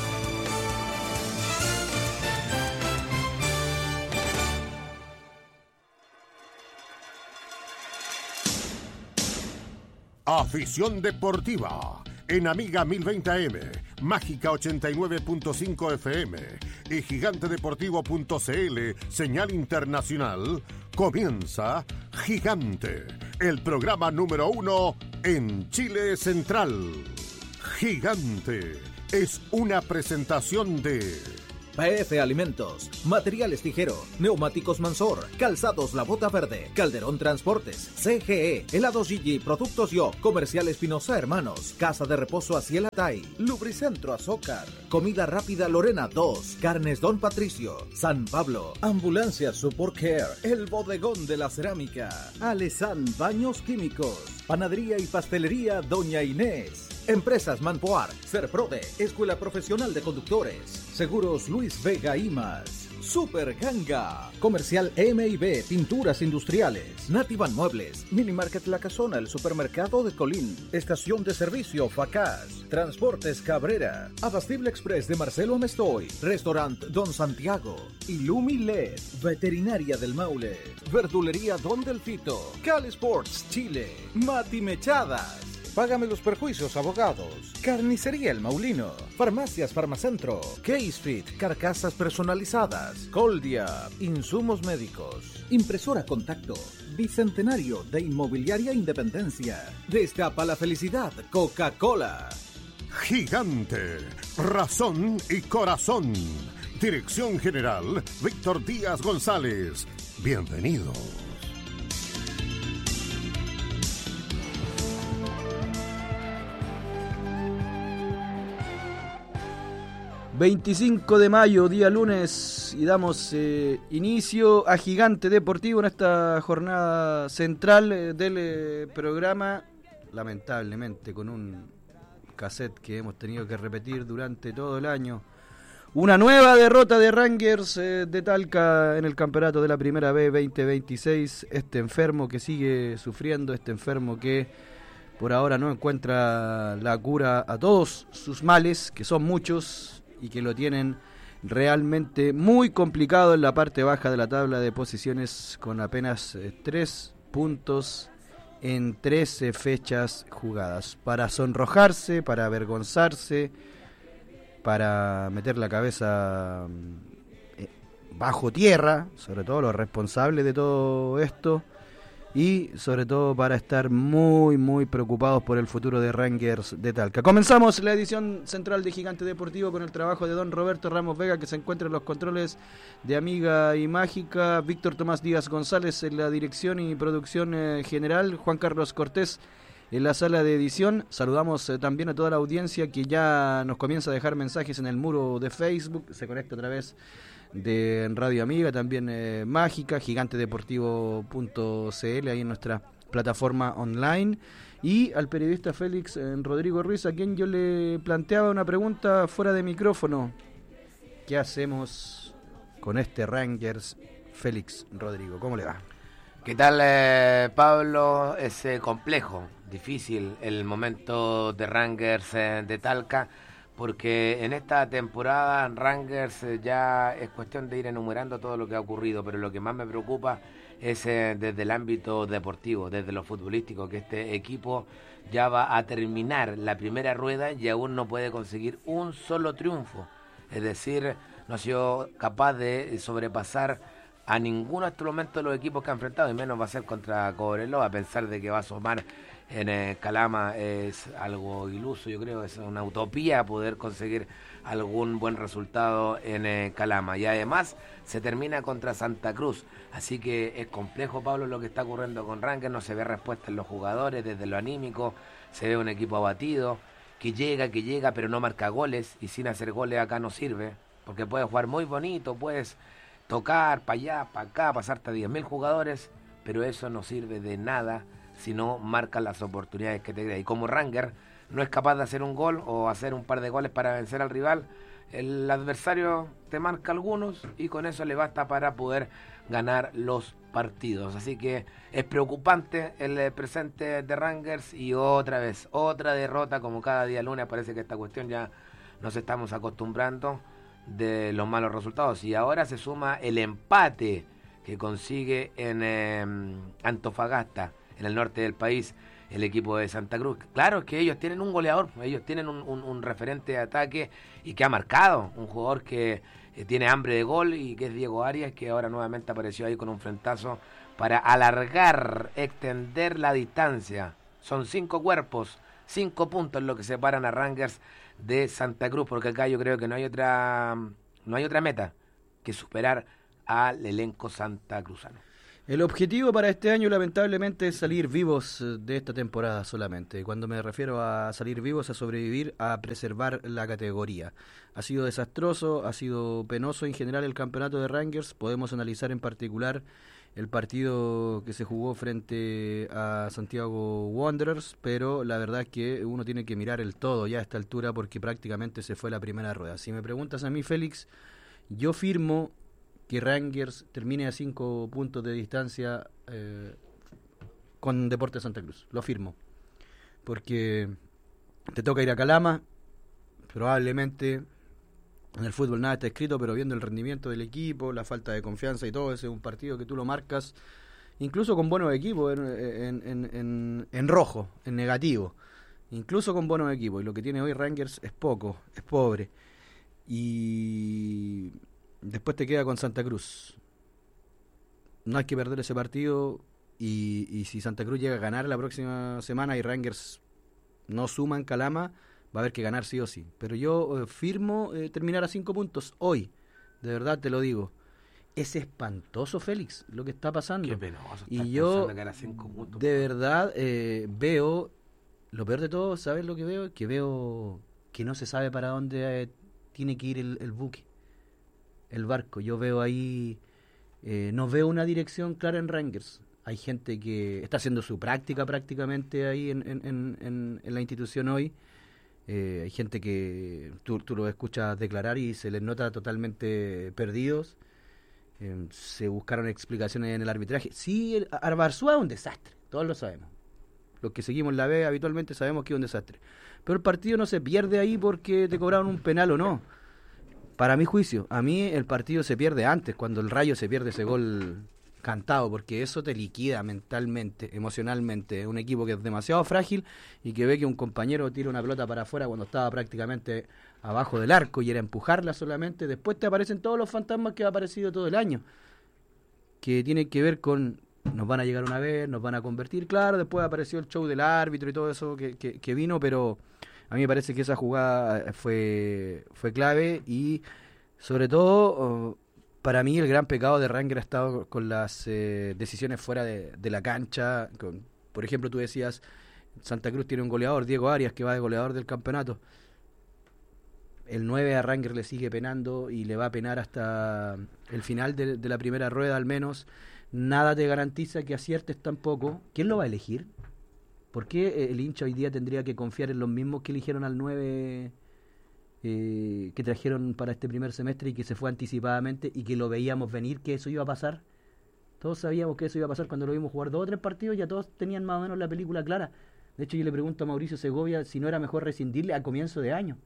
Afición deportiva en Amiga 1020 AM, Mágica 89.5 FM y gigantedeportivo.cl, señal internacional. Comienza Gigante, el programa número 1 en Chile Central. Gigante es una presentación de PF Alimentos, Materiales Tijero, Neumáticos Mansor, Calzados La Bota Verde, Calderón Transportes, CGE, Helados Gigi, Productos Yo, Comercial Espinosa Hermanos, Casa de Reposo Aciel Atay, Lubricentro Azócar, Comida Rápida Lorena 2, Carnes Don Patricio, San Pablo, Ambulancia Support Care, El Bodegón de la Cerámica, Alesan Baños Químicos, Panadería y Pastelería Doña Inés, Empresas Manpoar, Serprode, Escuela Profesional de Conductores, Seguros Luis Vega y más. Super Ganga, Comercial M&B, Pinturas Industriales, Nativan Muebles, Minimarket La Casona, el Supermercado de Colín, Estación de Servicio Facaz, Transportes Cabrera, Abastible Express de Marcelo Amestoy, Restaurant Don Santiago, Illumi LED, Veterinaria del Maule, Verdulería Don Delfito, Cal Sports Chile, Mati Mechadas, Págame los Perjuicios Abogados, Carnicería El Maulino, Farmacias Farmacentro, Case Fit, Carcasas Personalizadas, Coldia, Insumos Médicos, Impresora Contacto, Bicentenario de Inmobiliaria Independencia, Destapa la Felicidad, Coca-Cola. Gigante, razón y corazón. Dirección General, Víctor Díaz González. Bienvenidos. 25 de mayo, día lunes, y damos inicio a Gigante Deportivo en esta jornada central del programa, lamentablemente con un cassette que hemos tenido que repetir durante todo el año. Una nueva derrota de Rangers de Talca en el campeonato de la Primera B 2026. Este enfermo que sigue sufriendo, este enfermo que por ahora no encuentra la cura a todos sus males, que son muchos, y que lo tienen realmente muy complicado en la parte baja de la tabla de posiciones, con apenas 3 puntos en 13 fechas jugadas. Para sonrojarse, para avergonzarse, para meter la cabeza bajo tierra, sobre todo los responsables de todo esto, y sobre todo para estar muy muy preocupados por el futuro de Rangers de Talca. Comenzamos la edición central de Gigante Deportivo con el trabajo de don Roberto Ramos Vega, que se encuentra en los controles de Amiga y Mágica, Víctor Tomás Díaz González en la dirección y producción general, Juan Carlos Cortés en la sala de edición. Saludamos también a toda la audiencia que ya nos comienza a dejar mensajes en el muro de Facebook, se conecta a través de Radio Amiga, también Mágica, gigantedeportivo.cl, ahí en nuestra plataforma online, y al periodista Félix Rodrigo Ruiz, a quien yo le planteaba una pregunta fuera de micrófono. ¿Qué hacemos con este Rangers? Félix Rodrigo, ¿cómo le va? ¿Qué tal, Pablo? Es complejo, difícil el momento de Rangers de Talca, porque en esta temporada Rangers ya es cuestión de ir enumerando todo lo que ha ocurrido, pero lo que más me preocupa es desde el ámbito deportivo, desde lo futbolístico, que este equipo ya va a terminar la primera rueda y aún no puede conseguir un solo triunfo. Es decir, no ha sido capaz de sobrepasar a ninguno hasta el momento de los equipos que ha enfrentado, y menos va a ser contra Cobreloa. A pensar de que va a asomar en Calama es algo iluso, yo creo, es una utopía poder conseguir algún buen resultado en Calama, y además se termina contra Santa Cruz, así que es complejo, Pablo, lo que está ocurriendo con Rangers. No se ve respuesta en los jugadores, desde lo anímico se ve un equipo abatido, que llega, pero no marca goles, y sin hacer goles acá no sirve, porque puedes jugar muy bonito, puedes tocar para allá, para acá, pasarte a 10.000 jugadores, pero eso no sirve de nada si no marcan las oportunidades que te crea. Y como Rangers no es capaz de hacer un gol o hacer un par de goles para vencer al rival, el adversario te marca algunos y con eso le basta para poder ganar los partidos. Así que es preocupante el presente de Rangers, y otra vez, otra derrota como cada día lunes. Parece que esta cuestión ya nos estamos acostumbrando de los malos resultados, y ahora se suma el empate que consigue en Antofagasta, en el norte del país, el equipo de Santa Cruz. Claro, es que ellos tienen un goleador, ellos tienen un referente de ataque y que ha marcado, un jugador que tiene hambre de gol, y que es Diego Arias, que ahora nuevamente apareció ahí con un frentazo para alargar, extender la distancia. Son 5 cuerpos, 5 puntos lo que separan a Rangers de Santa Cruz, porque acá yo creo que no hay otra no hay otra meta que superar al elenco santacruzano. El objetivo para este año, lamentablemente, es salir vivos de esta temporada solamente. Cuando me refiero a salir vivos, a sobrevivir, a preservar la categoría. Ha sido desastroso, ha sido penoso en general el campeonato de Rangers. Podemos analizar en particular el partido que se jugó frente a Santiago Wanderers, pero la verdad es que uno tiene que mirar el todo ya a esta altura porque prácticamente se fue la primera rueda. Si me preguntas a mí, Félix, yo firmo que Rangers termine a 5 puntos de distancia con Deportes Santa Cruz. Lo firmo. Porque te toca ir a Calama, probablemente en el fútbol nada está escrito, pero viendo el rendimiento del equipo, la falta de confianza y todo, ese es un partido que tú lo marcas, incluso con buenos equipos, en rojo, en negativo. Incluso con buenos equipos. Y lo que tiene hoy Rangers es poco, es pobre. Y después te queda con Santa Cruz. No hay que perder ese partido y si Santa Cruz llega a ganar la próxima semana y Rangers no suma en Calama, va a haber que ganar sí o sí. Pero yo firmo terminar a 5 puntos hoy. De verdad te lo digo. Es espantoso, Félix, lo que está pasando. Qué penoso. Y yo, que 5 puntos, de verdad, veo, lo peor de todo, ¿sabes lo que veo? Que veo que no se sabe para dónde tiene que ir el buque. El barco, yo veo ahí, no veo una dirección clara en Rangers. Hay gente que está haciendo su práctica prácticamente ahí en la institución hoy. Hay gente que tú lo escuchas declarar y se les nota totalmente perdidos. Se buscaron explicaciones en el arbitraje. Sí, Arbarzúa es un desastre, todos lo sabemos. Los que seguimos la B habitualmente sabemos que es un desastre. Pero el partido no se pierde ahí porque te cobraron un penal o no. Para mi juicio, a mí el partido se pierde antes, cuando el Rayo se pierde ese gol cantado, porque eso te liquida mentalmente, emocionalmente. Un equipo que es demasiado frágil y que ve que un compañero tira una pelota para afuera cuando estaba prácticamente abajo del arco y era empujarla solamente. Después te aparecen todos los fantasmas que ha aparecido todo el año, que tienen que ver con nos van a llegar una vez, nos van a convertir. Claro, después apareció el show del árbitro y todo eso que vino, pero a mí me parece que esa jugada fue clave y sobre todo para mí el gran pecado de Rangers ha estado con las decisiones fuera de la cancha. Por ejemplo, tú decías, Santa Cruz tiene un goleador, Diego Arias, que va de goleador del campeonato. El 9 a Rangers le sigue penando y le va a penar hasta el final de la primera rueda al menos. Nada te garantiza que aciertes tampoco. ¿Quién lo va a elegir? ¿Por qué el hincha hoy día tendría que confiar en los mismos que eligieron al 9 que trajeron para este primer semestre y que se fue anticipadamente y que lo veíamos venir, que eso iba a pasar? Todos sabíamos que eso iba a pasar cuando lo vimos jugar 2 o 3 partidos, ya todos tenían más o menos la película clara. De hecho, yo le pregunto a Mauricio Segovia si no era mejor rescindirle a comienzo de año.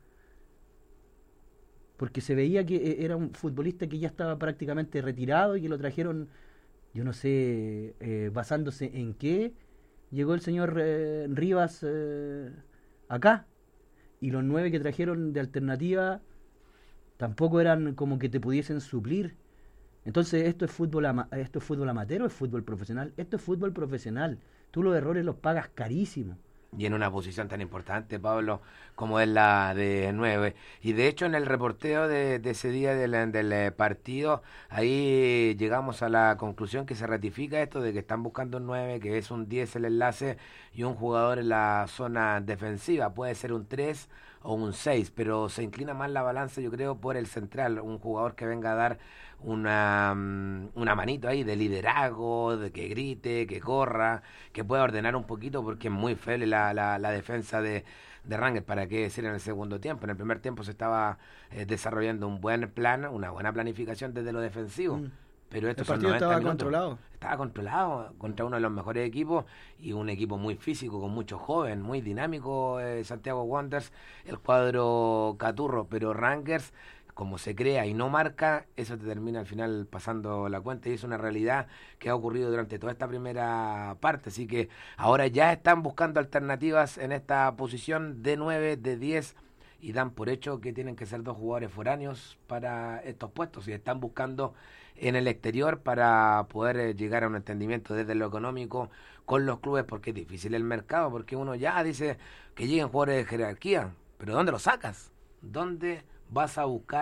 Porque se veía que era un futbolista que ya estaba prácticamente retirado y que lo trajeron, yo no sé, basándose en qué llegó el señor Rivas acá. Y los 9 que trajeron de alternativa tampoco eran como que te pudiesen suplir. Entonces, ¿esto es fútbol amateur o es fútbol profesional? Esto es fútbol profesional. Tú los errores los pagas carísimo. Y en una posición tan importante, Pablo, como es la de 9. Y de hecho, en el reporteo de ese día del partido, ahí llegamos a la conclusión que se ratifica esto de que están buscando un 9, que es un 10 el enlace y un jugador en la zona defensiva. Puede ser un 3 o un 6, pero se inclina más la balanza, yo creo, por el central. Un jugador que venga a dar una manito ahí de liderazgo, de que grite, que corra, que pueda ordenar un poquito, porque es muy feo la defensa de Rangers. ¿Para qué decir en el segundo tiempo? En el primer tiempo se estaba desarrollando un buen plan, una buena planificación desde lo defensivo. Pero estos el partido estaba minutos. controlado. Estaba controlado contra uno de los mejores equipos y un equipo muy físico, con muchos jóvenes, muy dinámico, Santiago Wanderers, el cuadro Caturro, pero Rangers, como se crea y no marca, eso te termina al final pasando la cuenta y es una realidad que ha ocurrido durante toda esta primera parte. Así que ahora ya están buscando alternativas en esta posición de 9, de 10 y dan por hecho que tienen que ser 2 jugadores foráneos para estos puestos y están buscando en el exterior para poder llegar a un entendimiento desde lo económico con los clubes, porque es difícil el mercado, porque uno ya dice que lleguen jugadores de jerarquía, pero ¿dónde los sacas? ¿Dónde vas a buscar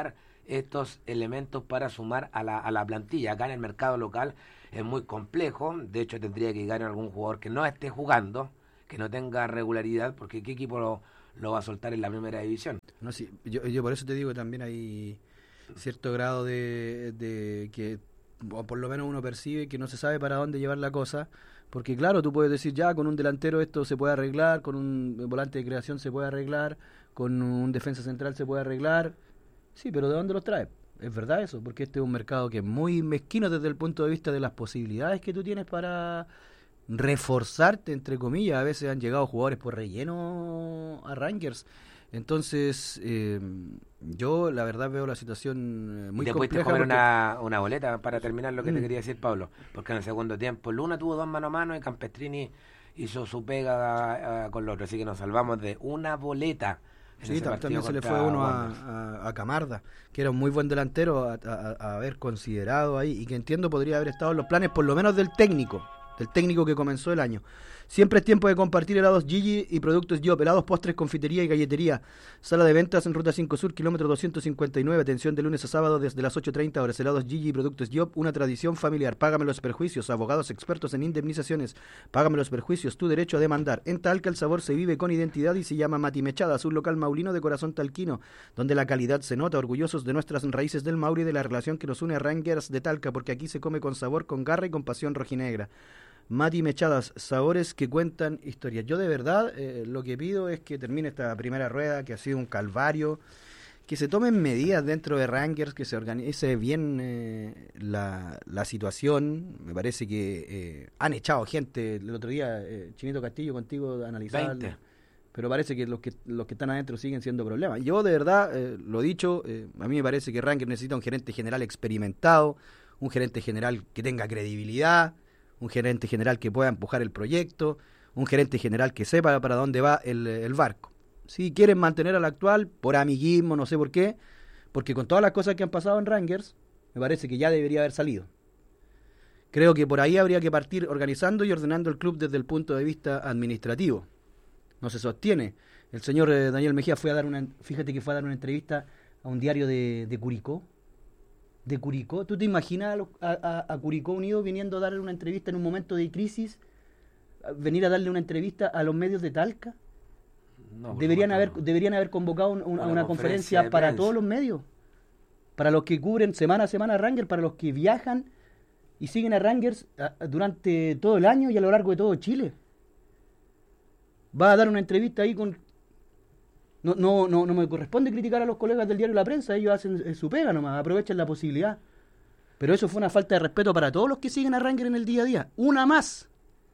estos elementos para sumar a la plantilla. Acá en el mercado local es muy complejo, de hecho tendría que llegar algún jugador que no esté jugando, que no tenga regularidad, porque ¿qué equipo lo va a soltar en la primera división? No, sí, yo por eso te digo que también hay cierto grado de que, o por lo menos uno percibe que no se sabe para dónde llevar la cosa, porque claro, tú puedes decir ya, con un delantero esto se puede arreglar, con un volante de creación se puede arreglar, con un defensa central se puede arreglar, sí, pero ¿de dónde los trae? ¿Es verdad eso? Porque este es un mercado que es muy mezquino desde el punto de vista de las posibilidades que tú tienes para reforzarte, entre comillas. A veces han llegado jugadores por relleno a Rangers. Entonces, yo la verdad veo la situación muy compleja. Después compleja. Comer una boleta para terminar lo que te quería decir, Pablo. Porque en el segundo tiempo Luna tuvo 2 mano a mano y Campestrini hizo su pega con el otro. Así que nos salvamos de una boleta. Sí, también se le fue uno a Camarda, que era un muy buen delantero a haber considerado ahí, y que entiendo podría haber estado en los planes por lo menos del técnico que comenzó el año. Siempre es tiempo de compartir helados Gigi y productos Job, helados, postres, confitería y galletería. Sala de ventas en Ruta 5 Sur, kilómetro 259, atención de lunes a sábado desde las 8:30 horas. Helados Gigi y productos Job, una tradición familiar. Págame los perjuicios, abogados expertos en indemnizaciones. Págame los perjuicios, tu derecho a demandar. En Talca el sabor se vive con identidad y se llama Mati Mechadas, un local maulino de corazón talquino, donde la calidad se nota, orgullosos de nuestras raíces del Maule y de la relación que nos une a Rangers de Talca, porque aquí se come con sabor, con garra y con pasión rojinegra. Mati Mechadas, sabores que cuentan historias. Yo de verdad lo que pido es que termine esta primera rueda, que ha sido un calvario, que se tomen medidas dentro de Rangers, que se organice bien la situación. Me parece que han echado gente el otro día, Chinito Castillo, contigo analizaba, pero parece que los que están adentro siguen siendo problemas. Yo de verdad, lo dicho, a mí me parece que Rangers necesita un gerente general experimentado, un gerente general que tenga credibilidad, un gerente general que pueda empujar el proyecto, un gerente general que sepa para dónde va el barco. Si quieren mantener al actual, por amiguismo, no sé por qué, porque con todas las cosas que han pasado en Rangers, me parece que ya debería haber salido. Creo que por ahí habría que partir organizando y ordenando el club desde el punto de vista administrativo. No se sostiene. El señor Daniel Mejía fue a dar una entrevista a un diario de Curicó. De Curicó, ¿tú te imaginas a Curicó Unido viniendo a darle una entrevista en un momento de crisis? ¿Venir a darle una entrevista a los medios de Talca? No, deberían haber convocado una conferencia para todos los medios, para los que cubren semana a semana a Rangers, para los que viajan y siguen a Rangers durante todo el año y a lo largo de todo Chile. Va a dar una entrevista ahí con... No me corresponde criticar a los colegas del diario La Prensa, ellos hacen su pega nomás, aprovechan la posibilidad. Pero eso fue una falta de respeto para todos los que siguen a Rangers en el día a día. Una más.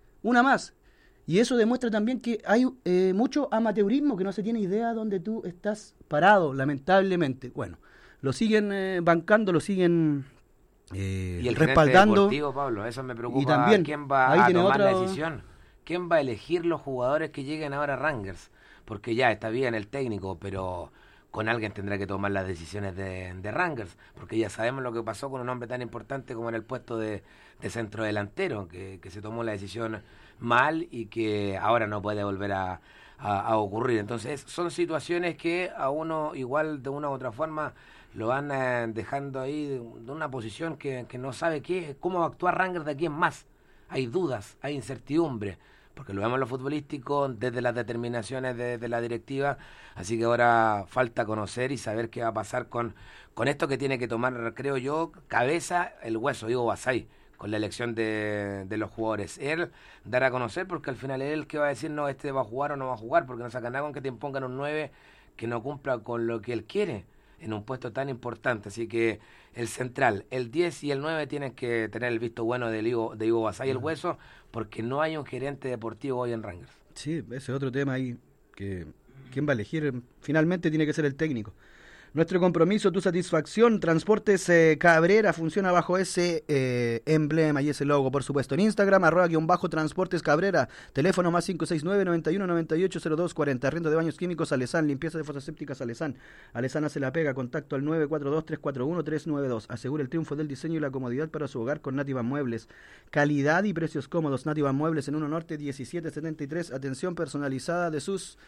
Y eso demuestra también que hay mucho amateurismo, que no se tiene idea dónde tú estás parado, lamentablemente. Bueno, lo siguen bancando, lo siguen y el respaldando. Deportivo, Pablo, eso me preocupa. Y también, ¿quién va a tomar la decisión? ¿Quién va a elegir los jugadores que lleguen ahora a Rangers? Porque ya está bien el técnico, pero con alguien tendrá que tomar las decisiones de Rangers, porque ya sabemos lo que pasó con un hombre tan importante como en el puesto de centro delantero, que se tomó la decisión mal y que ahora no puede volver a ocurrir. Entonces son situaciones que a uno igual de una u otra forma lo van dejando ahí de una posición que no sabe cómo va a actuar Rangers de aquí en más. Hay dudas, hay incertidumbre, porque lo vemos en lo futbolístico desde las determinaciones de la directiva, así que ahora falta conocer y saber qué va a pasar con esto que tiene que tomar, creo yo, cabeza el hueso, Diego Basay, con la elección de los jugadores. Él dará a conocer, porque al final es él que va a decir, no, este va a jugar o no va a jugar, porque no saca nada con que te impongan un 9 que no cumpla con lo que él quiere en un puesto tan importante. Así que el central, el 10 y el 9 tienen que tener el visto bueno de Ivo Basay, el hueso, porque no hay un gerente deportivo hoy en Rangers. Sí, ese es otro tema ahí, que quién va a elegir finalmente tiene que ser el técnico. Nuestro compromiso, tu satisfacción. Transportes Cabrera funciona bajo ese emblema y ese logo, por supuesto. En Instagram, @Transportes Cabrera. Teléfono más 569-9198-0240. Arriendo de baños químicos Alesán. Limpieza de fosas sépticas Alesán. Alesán hace la pega. Contacto al 942-341-392. Asegura el triunfo del diseño y la comodidad para su hogar con Nativa Muebles. Calidad y precios cómodos. Nativa Muebles en 1 Norte 1773. Atención personalizada de sus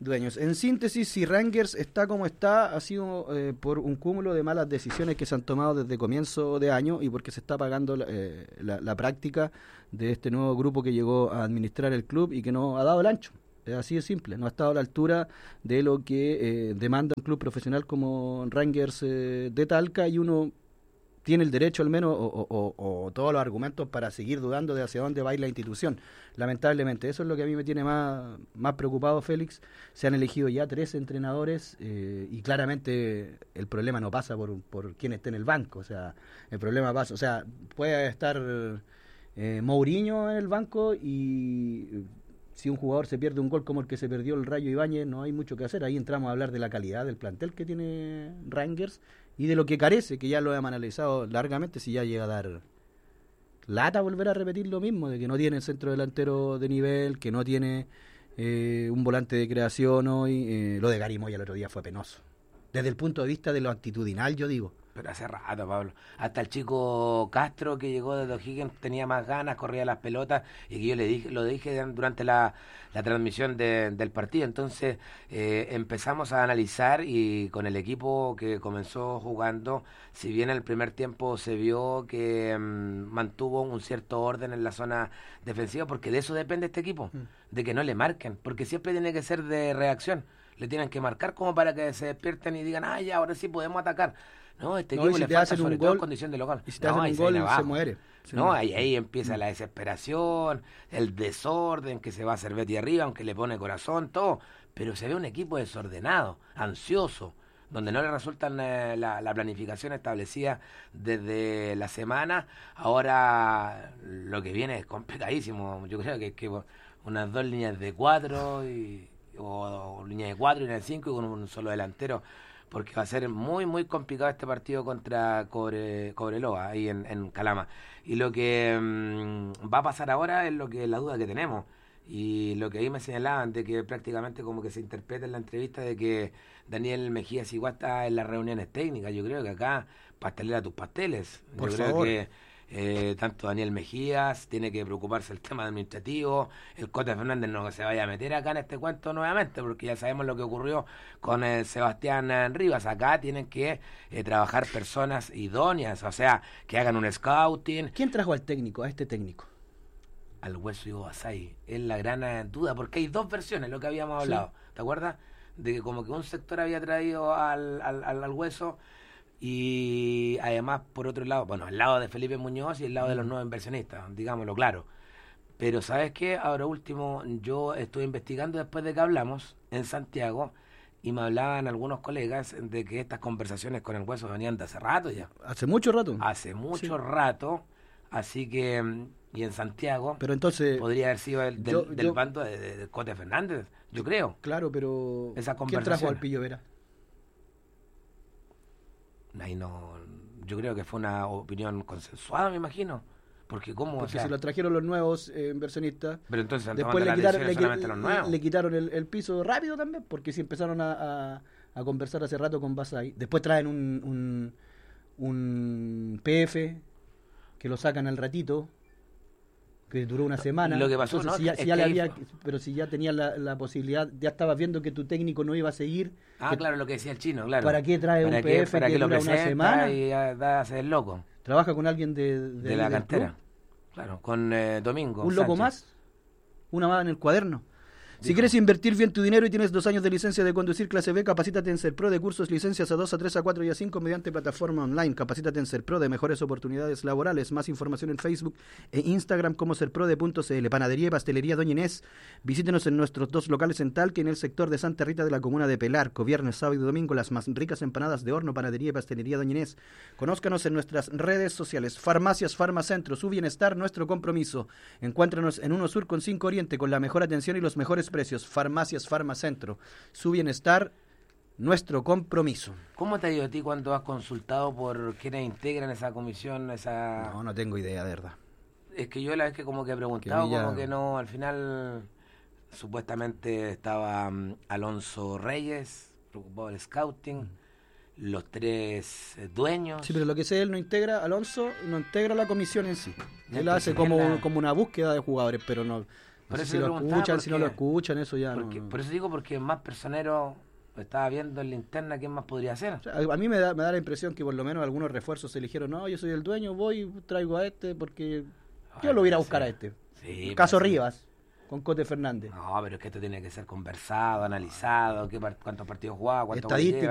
dueños. En síntesis, si Rangers está como está, ha sido por un cúmulo de malas decisiones que se han tomado desde comienzo de año y porque se está pagando la práctica de este nuevo grupo que llegó a administrar el club y que no ha dado el ancho. Es así de simple, no ha estado a la altura de lo que demanda un club profesional como Rangers de Talca, y uno tiene el derecho al menos o todos los argumentos para seguir dudando de hacia dónde va a ir la institución. Lamentablemente, eso es lo que a mí me tiene más preocupado, Félix. Se han elegido ya 3 entrenadores y claramente el problema no pasa por quién esté en el banco. O sea, el problema pasa, o sea, puede estar Mourinho en el banco y si un jugador se pierde un gol como el que se perdió el Rayo Ibáñez, no hay mucho que hacer. Ahí entramos a hablar de la calidad del plantel que tiene Rangers y de lo que carece, que ya lo hemos analizado largamente. Si ya llega a dar lata volver a repetir lo mismo, de que no tiene centro delantero de nivel, que no tiene un volante de creación hoy. Lo de Gary Moya el otro día fue penoso. Desde el punto de vista de lo actitudinal, yo digo. Pero hace rato, Pablo. Hasta el chico Castro, que llegó desde O'Higgins, tenía más ganas, corría las pelotas, y que yo lo dije durante la transmisión del partido. Entonces empezamos a analizar, y con el equipo que comenzó jugando, si bien en el primer tiempo se vio que mantuvo un cierto orden en la zona defensiva, porque de eso depende este equipo, de que no le marquen, porque siempre tiene que ser de reacción. Le tienen que marcar como para que se despierten y digan, ya, ahora sí podemos atacar. No, este equipo le falta, sobre todo en condición de local. Y si te hacen un gol, se muere. Ahí empieza la desesperación, el desorden, que se va a hacer Betty arriba, aunque le pone corazón, todo. Pero se ve un equipo desordenado, ansioso, donde no le resultan la planificación establecida desde la semana. Ahora lo que viene es complicadísimo. Yo creo que unas 2 líneas de 4 o línea de 4 y una de 5 y con un solo delantero, porque va a ser muy muy complicado este partido contra Cobreloa ahí en Calama. Y lo que va a pasar ahora es la duda que tenemos, y lo que ahí me señalaban, de que prácticamente como que se interpreta en la entrevista de que Daniel Mejías igual está en las reuniones técnicas. Yo creo que acá pastelera tus pasteles. Por Yo favor. creo que tanto Daniel Mejías tiene que preocuparse del tema administrativo, el Cote Fernández no se vaya a meter acá en este cuento nuevamente, porque ya sabemos lo que ocurrió con Sebastián Rivas. Acá tienen que trabajar personas idóneas, o sea, que hagan un scouting. ¿Quién trajo al técnico, a este técnico? Al Hueso Ivo Basay, es la gran duda, porque hay 2 versiones, lo que habíamos hablado, ¿te acuerdas? De que como que un sector había traído al Hueso, y además por otro lado, bueno, al lado de Felipe Muñoz y el lado de los nuevos inversionistas, digámoslo claro. Pero ¿sabes qué? Ahora último, yo estuve investigando después de que hablamos en Santiago, y me hablaban algunos colegas de que estas conversaciones con el Hueso venían de hace rato ya. ¿Hace mucho rato? Hace mucho rato, así que, y en Santiago, pero entonces podría haber sido del bando de Cote Fernández, yo creo. Claro, pero esa ¿quién trajo al Pillo Vera? Ahí no, yo creo que fue una opinión consensuada, me imagino, porque si lo trajeron los nuevos inversionistas, pero entonces después le quitaron el piso rápido también, porque si empezaron a conversar hace rato con Basay, después traen un PF que lo sacan al ratito, que duró una semana. Lo que pasó, entonces, pero si ya tenías la posibilidad, ya estabas viendo que tu técnico no iba a seguir. Claro, lo que decía el chino, claro. ¿Para qué trae un PF que dura una semana? Y da a ser loco. Trabaja con alguien de la cantera. Claro, con Domingo. Un loco más, una más en el cuaderno. Si quieres invertir bien tu dinero y tienes 2 años de licencia de conducir clase B, capacítate en Serpro de cursos, licencias A2, A3, A4 y A5 mediante plataforma online. Capacítate en Serpro de mejores oportunidades laborales. Más información en Facebook e Instagram como serprode.cl. Panadería y pastelería Doña Inés. Visítenos en nuestros 2 locales en Talca y en el sector de Santa Rita de la comuna de Pelarco. Viernes, sábado y domingo las más ricas empanadas de horno. Panadería y pastelería Doña Inés. Conózcanos en nuestras redes sociales. Farmacias Farmacentro, su bienestar, nuestro compromiso. Encuéntranos en 1 Sur con 5 Oriente con la mejor atención y los mejores precios. Farmacias Farmacentro, su bienestar, nuestro compromiso. ¿Cómo te ha ido a ti cuando has consultado por quienes integran esa comisión? No tengo idea, de verdad. Es que yo la vez que como que he preguntado, como que no, al final supuestamente estaba Alonso Reyes, preocupado del scouting, los 3 dueños. Sí, pero lo que sé, él no integra, Alonso no integra la comisión en sí. Él hace como una búsqueda de jugadores, pero no Por eso si lo escuchan, si no lo escuchan, eso ya porque, no. Por eso digo, porque más personero estaba viendo en la interna quién más podría ser. O sea, a mí me da la impresión que por lo menos algunos refuerzos se eligieron, no, yo soy el dueño, voy, traigo a este, porque yo lo voy a ir a buscar a este. Sí, Caso Rivas, con Cote Fernández. No, pero es que esto tiene que ser conversado, analizado, cuántos partidos jugaba, cuántos estadística